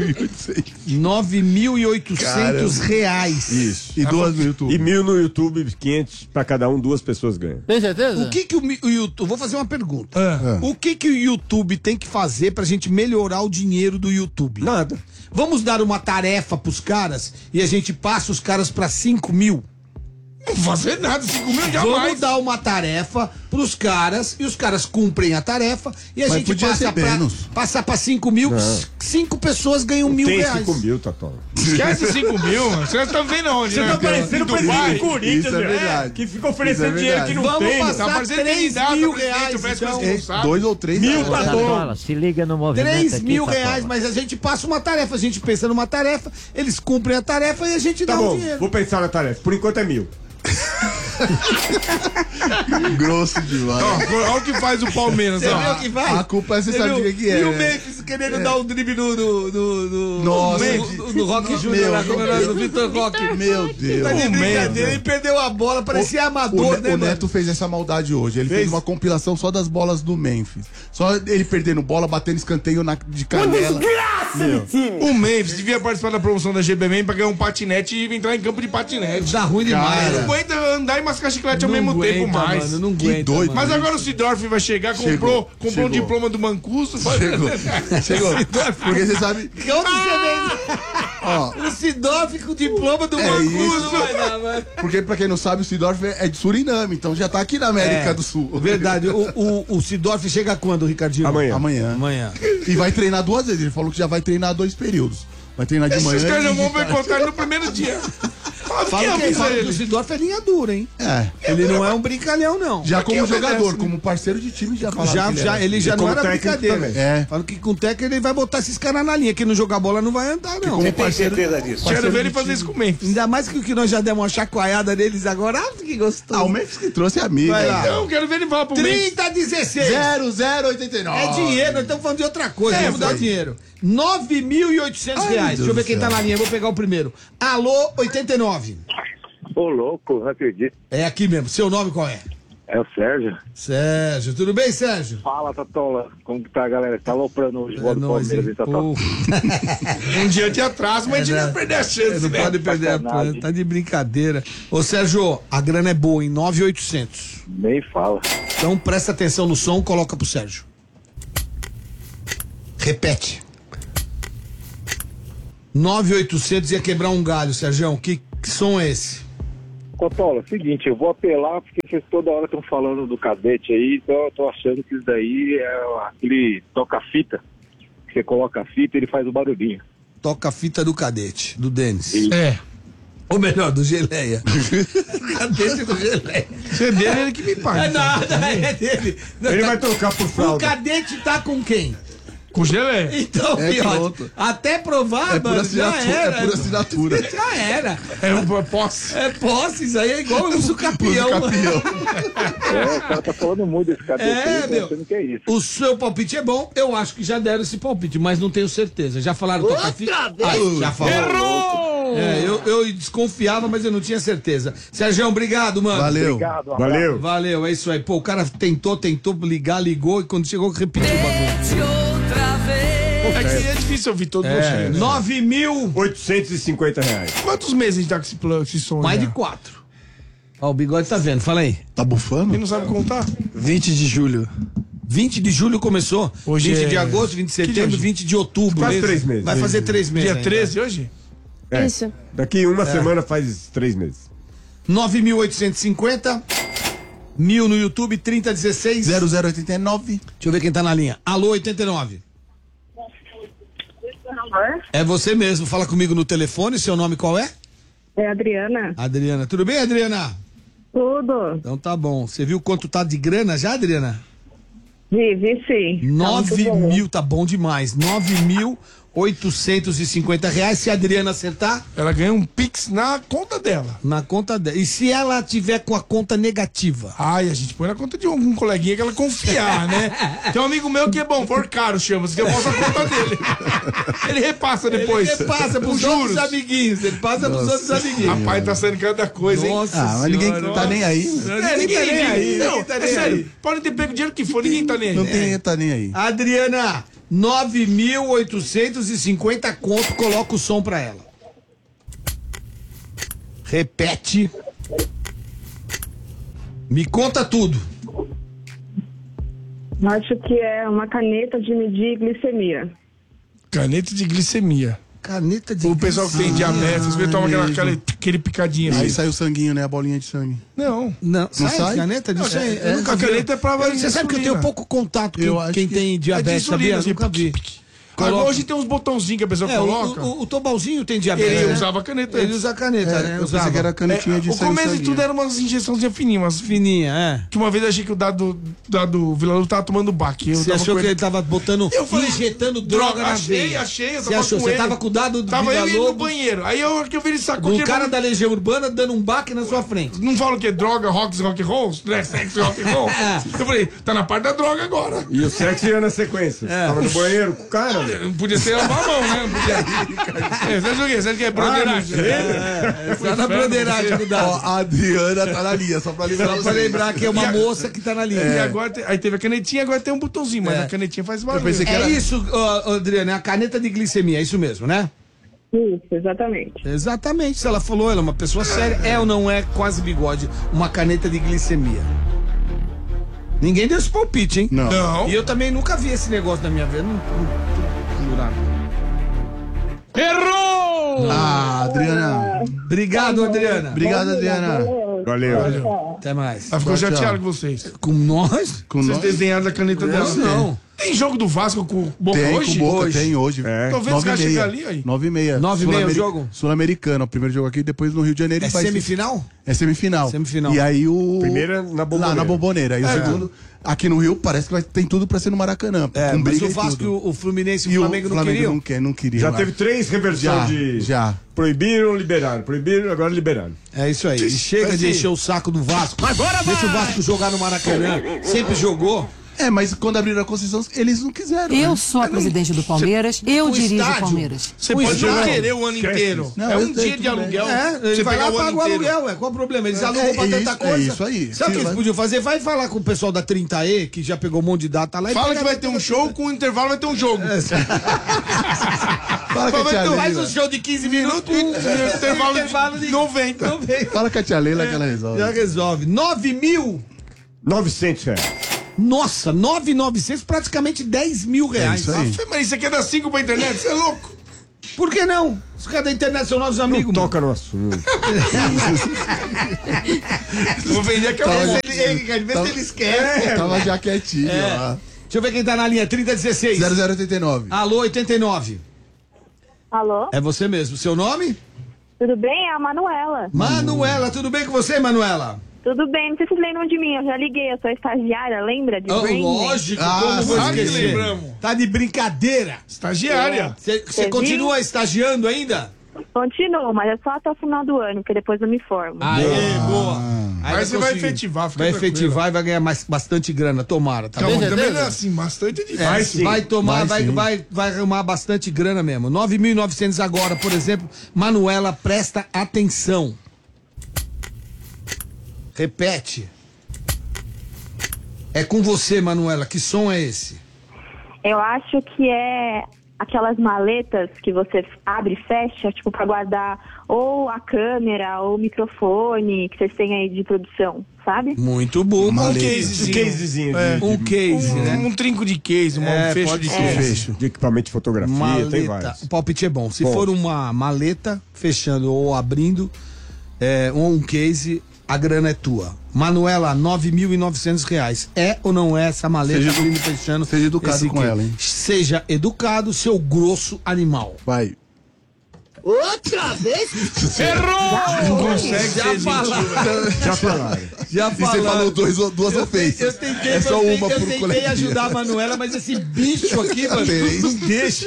nove mil e oitocentos Caramba. reais. Isso. E duas no YouTube. E mil no YouTube, quinhentos pra cada um, duas pessoas ganham. Tem certeza? O que que o, mi- o YouTube... Vou fazer uma pergunta. Ah. O que que o YouTube tem que fazer pra gente melhorar o dinheiro do YouTube? Nada. Vamos dar uma tarefa pros caras e a gente passa os caras pra cinco mil? Não vou fazer nada, cinco mil jamais. Vamos dar uma tarefa pros caras e os caras cumprem a tarefa e a Mas gente podia passa ser pra, menos. passar pra cinco mil, cinco pessoas ganham mil Tem reais. cinco mil, Tatola. Esquece cinco mil, mano. Você tá vendo onde, Você né? tá parecendo o Dubai. presidente do Corinthians, Isso é né? verdade. Que fica oferecendo Isso é dinheiro que não Vamos tem. passar Tá? parecendo três candidato a mil presidente, reais, parece então. que É, não sabe. dois ou três. Mil tá tá bom. Tatola, se liga no movimento três aqui, mil Tatola. reais, mas a gente passa uma tarefa, a gente pensa numa tarefa, eles cumprem a tarefa e a gente Tá dá o bom, dinheiro. vou pensar na tarefa. Por enquanto é mil. Grosso demais. Ó, olha o que faz o Palmeiras, Você viu ó. o que faz? A culpa é você sabe viu? o que que é, E o né? Memphis querendo dar um drible no, no, no, no, Nossa. no, no, no Rock Meu, Júnior lá, meu como era Deus. do Vitor Roque. Meu Deus. Tá de O brincadeira, Memphis. ele perdeu a bola, parecia O, amador, Ne- né, o mano? Neto fez essa maldade hoje. Ele fez? uma compilação só das bolas do Memphis. Só ele perdendo bola, batendo escanteio na, de canela. O Memphis devia participar da promoção da G B M pra ganhar um patinete e entrar em campo de patinete. Dá ruim demais. Ele né? não aguenta andar e mascar chiclete ao Não mesmo aguenta, tempo mais. mano, não Que aguenta, doido. mano. Mas agora o Sidorf vai chegar, comprou, Chegou, comprou chegou. um diploma do Mancuso. Chegou. Chegou. Porque você sabe. Que onde você vê? Ó, O Sidorf com o diploma do É Mancuso isso. não vai dar, mano. porque pra quem não sabe, o Sidorf é de Suriname, então já tá aqui na América É, do Sul. Verdade. O, o, o Sidorf chega quando, Ricardinho? Amanhã. Amanhã. Amanhã. E vai treinar duas vezes. Ele falou que já vai treinar dois períodos. Vai treinar de manhã. Esses caras já e vão de tarde. boicotar no primeiro dia. Fala que fala que o Sidorf é linha dura, hein? É. Ele não é um brincalhão, não. Já como jogador, obedece, como parceiro de time, já falaram Já, que ele já, era. ele já E não como era técnico brincadeira. também. É. Fala que com o técnico ele vai botar esses caras na linha. Quem não jogar bola não vai andar, não. Como parceiro, Quero ver ele fazer isso com o Memphis. Ainda mais que o que nós já demos uma chacoalhada neles agora. Ah, que gostoso. Ah, o Memphis que trouxe amigo. Vai lá. Então, quero ver ele falar pro Memphis. trinta a dezesseis. zero zero oitenta e nove. É dinheiro, nós estamos falando de outra coisa. É, Vamos dar foi. dinheiro. nove mil e oitocentos reais. Deixa eu ver quem tá na linha. Eu vou pegar o primeiro. Alô, oitenta e nove. Ô, louco, não acredito. É aqui mesmo. Seu nome qual é? É o Sérgio. Sérgio. Tudo bem, Sérgio? Fala, Tatola. Como que tá, galera? Tá aloprando hoje o É gol do nóis, Palmeiras, hein? hein, Tatola? Um dia de atraso, mas a gente não ia perder a chance, Não né? pode perder a sacanagem. planta. Tá de brincadeira. Ô, Sérgio, a grana é boa, em nove mil e oitocentos. Nem fala. Então presta atenção no som, coloca pro Sérgio. Repete. nove mil e oitocentos ia quebrar um galho, Sérgio. Que, que som é esse? Cotola, seguinte, eu vou apelar porque vocês toda hora estão falando do cadete aí, então eu tô achando que isso daí é aquele toca-fita, que você coloca a fita e ele faz o barulhinho. Toca a fita do cadete, do Denis. É. Ou melhor, do Geleia. Cadete do Geleia. Se é dele, ele que me paga. É nada, é dele. Não, Ele tá- vai trocar por O fralda. cadete tá com quem? Com gelé. Então, É, fiote, pronto. até provar, É por mano, já assinatura. era. É por assinatura. Já era. É um posse. É posse, isso aí é igual o uso campeão. Campeão. É, o cara tá falando muito desse cadete É, aí, eu tô meu. achando que é isso. O seu palpite é bom, eu acho que já deram esse palpite, mas não tenho certeza. Já falaram toca fita? Ah, já falaram. Errou! É, eu, eu desconfiava, mas eu não tinha certeza. Sérgio, obrigado, mano. Valeu. Obrigado, um abraço. Valeu. Valeu, é isso aí. Pô, o cara tentou, tentou ligar, ligou e quando chegou repetiu o bagulho. É que é difícil ouvir todo mundo. É, nove mil, oitocentos e cinquenta reais. Quantos meses a gente tá com esse, plano, esse som? mais já? de quatro. Ó, o bigode tá vendo, fala aí. Tá bufando? Ele não sabe contar? vinte de julho. vinte de julho começou. Hoje vinte é- de agosto, vinte de Que dia setembro, hoje? vinte de outubro. Quase três meses. Vai fazer três meses. Dia ainda. treze hoje? É. Isso. Daqui uma semana faz três meses. nove mil oitocentos e cinquenta. Mil no YouTube, trinta dezesseis. zero zero oitenta e nove. Deixa eu ver quem tá na linha. Alô, oitenta e nove. É você mesmo. Fala comigo no telefone. Seu nome qual é? É Adriana. Adriana. Tudo bem, Adriana? Tudo. Então tá bom. Você viu quanto tá de grana já, Adriana? Vi, vi sim. Nove Tá muito bom. mil, tá bom demais. Nove mil oitocentos e cinquenta reais. Se a Adriana acertar, Ela ganha um Pix na conta dela. na conta dela. E se ela tiver com a conta negativa? Ai, a gente põe na conta de algum coleguinha que ela confiar, né? Tem um amigo meu que é bom, for caro, chama-se, que eu posso a conta dele. Ele repassa depois. Ele passa pros Os outros juros. amiguinhos. Ele passa pros outros amiguinhos. Rapaz, tá saindo cada coisa, hein? Nossa Ah, mas ninguém Senhora, tá nem aí. É, ninguém tá nem aí. Não, ninguém tá é nem sério. aí. Pode ter pego o dinheiro que for, ninguém tá nem aí. Não tem, tá nem aí. Adriana, nove mil oitocentos e cinquenta conto, coloca o som pra ela. Repete. Me conta tudo. Acho que é uma caneta de medir glicemia. Caneta de glicemia. Caneta de O pessoal que tem diabetes, ele toma aquela, aquela, aquele picadinho Aí assim. sai o sanguinho, né? A bolinha de sangue. Não. Não, Não sai, sai? caneta de Não, sangue. é, nunca a caneta é pra Você sabe que eu tenho pouco contato com Eu quem, acho quem que- tem É de diabetes, insulina, sabia? assim, Nunca pique, vi. pique. Coloca- Agora, hoje tem uns botãozinhos que a pessoa É, o, coloca. o, o Tobalzinho tem diabetes. Ele né? usava caneta Ele antes. usa caneta, É, né? eu Usava. pensei que era canetinha É, de o sangue. começo de sanguíneo. tudo era umas injeçãozinhas fininhas. Fininha, é. Que uma vez eu achei que o dado, dado Vila Lu tava tomando baque. Eu Você tava achou com que ele tava botando, Eu falei, injetando droga na achei, veia? achei, eu Você tava achou? com Você ele. tava com o dado do Tava eu Vila indo no Lobo, banheiro. Aí eu que eu vi ele sacou. do que cara ele- da Legião Urbana dando um baque na sua frente. Não fala o que? Droga, rock, rock and roll? Né? Sexo, rock and roll? É. Eu falei, tá na parte da droga agora. E o sexo ia na sequência. É. Tava no banheiro com o cara. Não podia ser lavar a mão, né? Não podia. É, você acha o quê? Você acha que é broderagem? É, só na broderagem com o Ó, dado. a Adriana tá na linha, só pra lembrar. Só pra vocês. lembrar que é uma moça que tá na linha. E agora, tem- aí teve a canetinha, agora tem um botãozinho, mas É. a canetinha faz barulho. pensei que É era- isso, ó, Adriana, é a caneta de glicemia, é isso mesmo, né? Isso, exatamente. Exatamente, se ela falou, ela é uma pessoa séria, é ou não é, quase bigode, uma caneta de glicemia. Ninguém deu esse palpite, hein? Não. Não. E eu também nunca vi esse negócio na minha vida. Não, não, não jurava. Errou! Ah, Adriana. Obrigado, Adriana. Obrigado, Adriana. Valeu. Até mais. Ela ficou Tchau, chateada tchau. com vocês. Com nós? Com Vocês nós. desenharam a caneta dela. Não. Tem jogo do Vasco com o Boca tem, hoje? Com o Boca, hoje. tem hoje. É. Tô vendo os caras chegar ali aí. nove e meia. nove e meia o jogo? Sul-Americano. O primeiro jogo aqui, depois no Rio de Janeiro. É vai semifinal? Ser... É semifinal. Semifinal. E aí o... Primeira na Bomboneira. Lá na Bomboneira. Aí é. o segundo... Aqui no Rio parece que vai, tem tudo pra ser no Maracanã. É, com mas briga o e Vasco, tudo. o Fluminense e E o Flamengo não queriam? não quer, não queria. Já lá. teve três reversões Já, de... já. Proibiram, liberaram. Proibiram, agora liberaram. É isso aí. E chega Mas de sim. encher o saco do Vasco. Agora Deixa o Vasco jogar no Maracanã. Sempre jogou. É, mas quando abriram a Conceição, eles não quiseram. Eu né? sou a presidente do Palmeiras, eu o dirijo o estádio, Palmeiras. Você O pode estádio- não querer o ano inteiro. Não, é eu um sei, dia de tudo bem. aluguel. É, ele Você vai lá pegar e o paga ano o inteiro. aluguel, é. Qual o problema? Eles É, alugam é pra tanta isso, coisa. é isso aí. Sabe o Se que eles vai- podiam fazer? Vai falar com o pessoal da trinta E, que já pegou um monte de data lá. e Fala pega que vai a ter um trinta. show, com o intervalo vai ter um jogo. Fala com a Vai tia ter- Faz Leila. um show de quinze minutos. E intervalo de intervalo de noventa. Fala com a tia Leila que ela resolve. Já resolve. nove mil. novecentos reais. Nossa, nove mil e novecentos, praticamente dez mil reais. isso aí. Nossa, mas isso aqui é dar cinco pra internet? Você é louco? Por que não? Os caras da internet são nossos amigos. Não toca no assunto. Vou vender aqui Tava a já- Vê se ele, vê Tava- se ele esquece. Tava já quietinho É. lá. Deixa eu ver quem tá na linha. trinta dezesseis. zero zero oitenta e nove. Alô, oitenta e nove. Alô? É você mesmo. Seu nome? Tudo bem? É a Manuela. Manuela. Tudo bem com você, Manuela? Tudo bem, não sei se vocês lembram de mim, eu já liguei, eu sou estagiária, lembra de Oh, Brain? lógico, Ah, como vou sabe que esquecer? lembramos. Tá de brincadeira. Estagiária. Você Você continua viu? estagiando ainda? Continuo, mas é só até o final do ano, que depois eu me formo. Aê, boa. Aí Mas você vai conseguir. efetivar, fica Vai tranquila. efetivar e vai ganhar mais, bastante grana, tomara, tá Calma, bom? também não é assim, bastante é É, difícil. vai tomar, Vai vai, sim. vai, vai arrumar bastante grana mesmo. nove mil e novecentos agora, por exemplo. Manuela, presta atenção. Repete. É com você, Manuela. Que som é esse? Eu acho que é aquelas maletas que você abre e fecha, tipo, pra guardar ou a câmera ou o microfone que vocês têm aí de produção, sabe? Muito bom. Um Maleta. casezinho. Um casezinho É. de, Um de, case, Um, né? um trinco de case, um É, fecho pode de ser. case. Fecho. de equipamento de fotografia, tem Maleta. vários. O palpite é bom. Se Bom. for uma maleta fechando ou abrindo, é, ou um case, a grana é tua. Manuela, nove mil e novecentos reais. É ou não é essa maleta Seja- abrindo e fechando? seja educado esse com case? ela, hein? Seja educado, seu grosso animal. Vai. Outra vez? Errou! Não consegue Já ser falaram. gentil. Já falaram. Já E você falou dois, duas Eu ofensas. tentei, eu tentei, é só eu tentei, uma eu por tentei coletivo. ajudar a Manuela, mas esse bicho aqui, mano, Três. não deixa.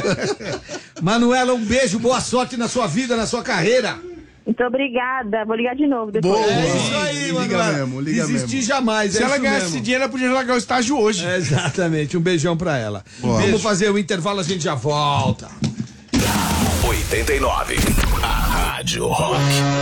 Manuela, um beijo, boa sorte na sua vida, na sua carreira. Muito obrigada, vou ligar de novo depois. Boa. É isso aí, Liga Manuela. mesmo, liga Desistir mesmo. jamais, Se é ela isso ganhasse mesmo. esse dinheiro, ela podia largar o estágio hoje. É, exatamente, um beijão pra ela. Boa. Vamos Beijo. fazer o intervalo, a gente já volta. oitenta e nove. A Rádio Rock.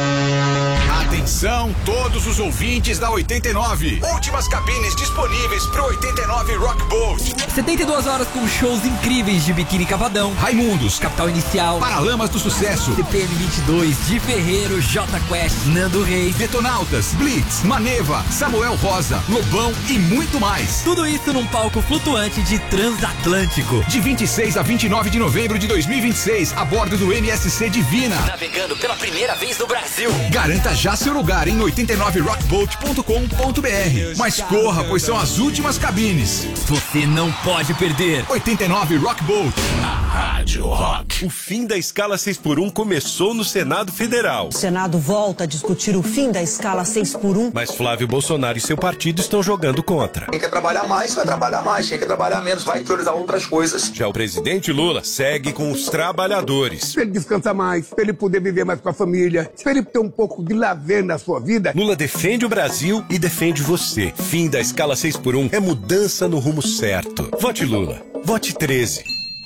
Atenção, todos os ouvintes da oitenta e nove. Últimas cabines disponíveis pro oitenta e nove Rock Boat. setenta e duas horas com shows incríveis de Biquíni Cavadão, Raimundos, Capital Inicial, Paralamas do Sucesso, C P M vinte e dois, Di Ferreiro, J Quest, Nando Reis. Detonautas, Blitz, Maneva, Samuel Rosa, Lobão e muito mais. Tudo isso num palco flutuante de Transatlântico. De vinte e seis a vinte e nove de novembro de dois mil e vinte e seis, a bordo do M S C Divina. Navegando pela primeira vez no Brasil. Garanta já seu lugar em oitenta e nove rockboat ponto com ponto b r. Mas corra, pois são as últimas cabines. Você não pode perder. oitenta e nove Rockboat. A Rádio Rock. O fim da escala seis por um começou no Senado Federal. O Senado volta a discutir o fim da escala seis por um. Mas Flávio Bolsonaro e seu partido estão jogando contra. Quem quer trabalhar mais, vai trabalhar mais. Quem quer trabalhar menos, vai priorizar outras coisas. Já o presidente Lula segue com os trabalhadores. Se ele descansar mais, se ele poder viver mais com a família, se ele ter um pouco de lazer na sua vida. Lula defende o Brasil e defende você. Fim da escala seis por um é mudança no rumo certo. Vote Lula. Vote treze.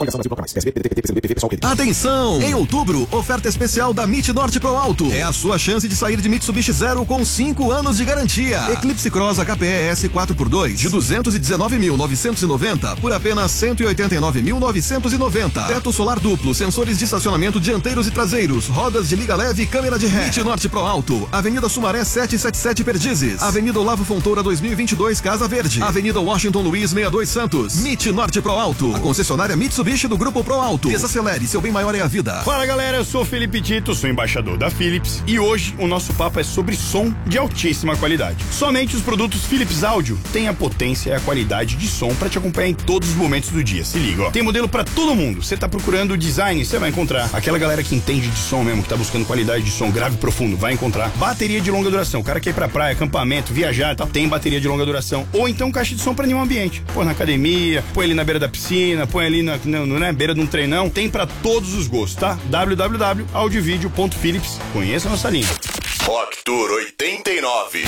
Atenção! Em outubro, oferta especial da MIT Norte Pro Alto. É a sua chance de sair de Mitsubishi Zero com cinco anos de garantia. Eclipse Cross H P E S quatro por dois de duzentos e dezenove mil novecentos e noventa por apenas cento e oitenta e nove mil novecentos e noventa. Teto solar duplo, sensores de estacionamento dianteiros e traseiros, rodas de liga leve e câmera de ré. MIT Norte Pro Alto, Avenida Sumaré setecentos e setenta e sete Perdizes, Avenida Olavo Fontoura dois mil e vinte e dois Casa Verde, Avenida Washington Luiz sessenta e dois Santos. MIT Norte Pro Alto, a concessionária Mitsubishi Mitsubishi do Grupo Pro Alto. Desacelere, seu bem maior é a vida. Fala galera, eu sou Felipe Tito, sou embaixador da Philips e hoje o nosso papo é sobre som de altíssima qualidade. Somente os produtos Philips Audio têm a potência e a qualidade de som para te acompanhar em todos os momentos do dia. Se liga, ó. Tem modelo para todo mundo. Você tá procurando design, você vai encontrar. Aquela galera que entende de som mesmo, que tá buscando qualidade de som grave e profundo, vai encontrar. Bateria de longa duração. O cara quer ir pra praia, acampamento, viajar e tal, tem bateria de longa duração. Ou então caixa de som para nenhum ambiente. Põe na academia, põe ali na beira da piscina, põe ali na, na, na, na beira de um treinão. Tem para todos os gostos, tá? w w w ponto audiovideo ponto philips. Conheça a nossa linha. Rock Tour oitenta e nove.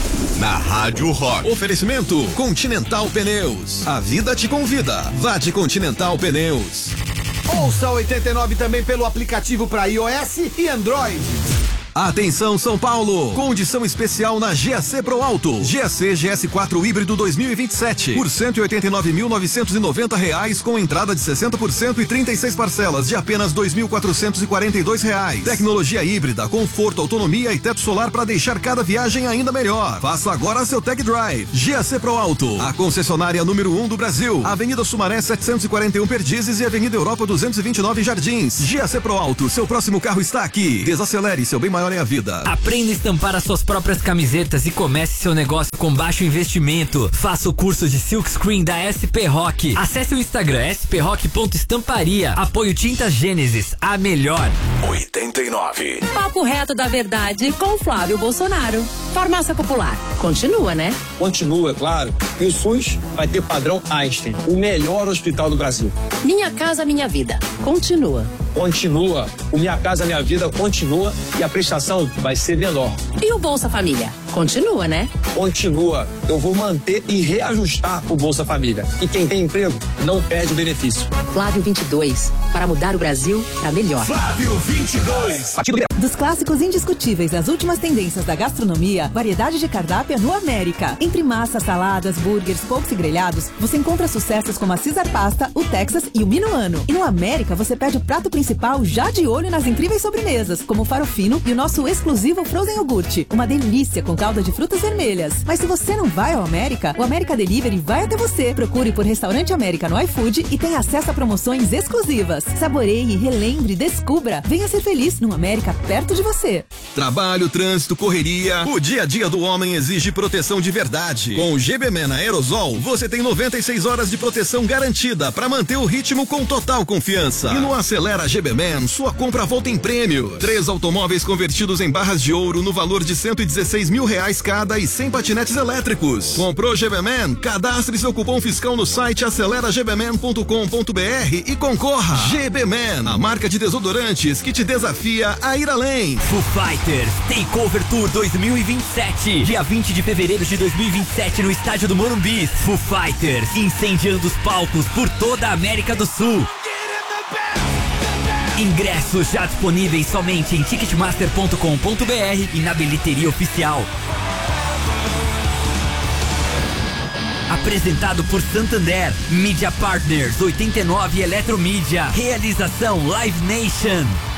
Na Rádio Rock. Oferecimento Continental Pneus. A vida te convida. Vá de Continental Pneus. Ouça oitenta e nove também pelo aplicativo para iOS e Android. Atenção São Paulo, condição especial na G A C Pro Alto. G A C G S quatro híbrido dois mil e vinte e sete por cento e oitenta e nove mil novecentos e noventa reais com entrada de sessenta por cento e trinta e seis parcelas de apenas dois mil quatrocentos e quarenta e dois reais. Tecnologia híbrida, conforto, autonomia e teto solar para deixar cada viagem ainda melhor. Faça agora seu tag drive. G A C Pro Alto, a concessionária número um do Brasil. Avenida Sumaré setecentos e quarenta e um Perdizes e Avenida Europa duzentos e vinte e nove Jardins. G A C Pro Alto, seu próximo carro está aqui. Desacelere, seu bem maior é a vida. Aprenda a estampar as suas próprias camisetas e comece seu negócio com baixo investimento. Faça o curso de Silk Screen da S P Rock. Acesse o Instagram s p rock ponto estamparia. Apoio Tintas Gênesis, a melhor. oitenta e nove. Papo reto da verdade com Flávio Bolsonaro. Farmácia Popular. Continua, né? Continua, claro. E o SUS vai ter padrão Einstein, o melhor hospital do Brasil. Minha Casa Minha Vida. Continua. Continua. O Minha Casa Minha Vida continua e a prestação vai ser menor. E o Bolsa Família? Continua, né? Continua. Eu vou manter e reajustar o Bolsa Família. E quem tem emprego não perde o benefício. Flávio vinte e dois. Para mudar o Brasil para melhor. Flávio vinte e dois. Dos clássicos indiscutíveis às últimas tendências da gastronomia, variedade de cardápio é no América. Entre massas, saladas, burgers, polcos e grelhados, você encontra sucessos como a Caesar Pasta, o Texas e o Minuano. E no América você pede o prato principal já de olho nas incríveis sobremesas, como o farofino e o nosso exclusivo Frozen Iogurte. Uma delícia com calda de frutas vermelhas. Mas se você não vai ao América, o América Delivery vai até você. Procure por Restaurante América no iFood e tenha acesso a promoções exclusivas. Saboreie, relembre, descubra. Venha ser feliz no América perto de você. Trabalho, trânsito, correria. O dia a dia do homem exige proteção de verdade. Com o G B Man Aerosol, você tem noventa e seis horas de proteção garantida para manter o ritmo com total confiança. E no Acelera G B Man, sua compra volta em prêmios. Três automóveis convertidos em barras de ouro no valor de cento e dezesseis mil reais cada e cem patinetes elétricos. Comprou G B Man? Cadastre seu cupom fiscal no site acelera g b man ponto com ponto b r e concorra. G B Man, a marca de desodorantes que te desafia a ir além. Foo Fighters Takeover Tour dois mil e vinte e sete, dia vinte de fevereiro de dois mil e vinte e sete no estádio do Morumbi. Foo Fighters incendiando os palcos por toda a América do Sul. Ingressos já disponíveis somente em ticketmaster ponto com ponto b r e na bilheteria oficial. Apresentado por Santander, Media Partners oitenta e nove Eletromídia, realização Live Nation.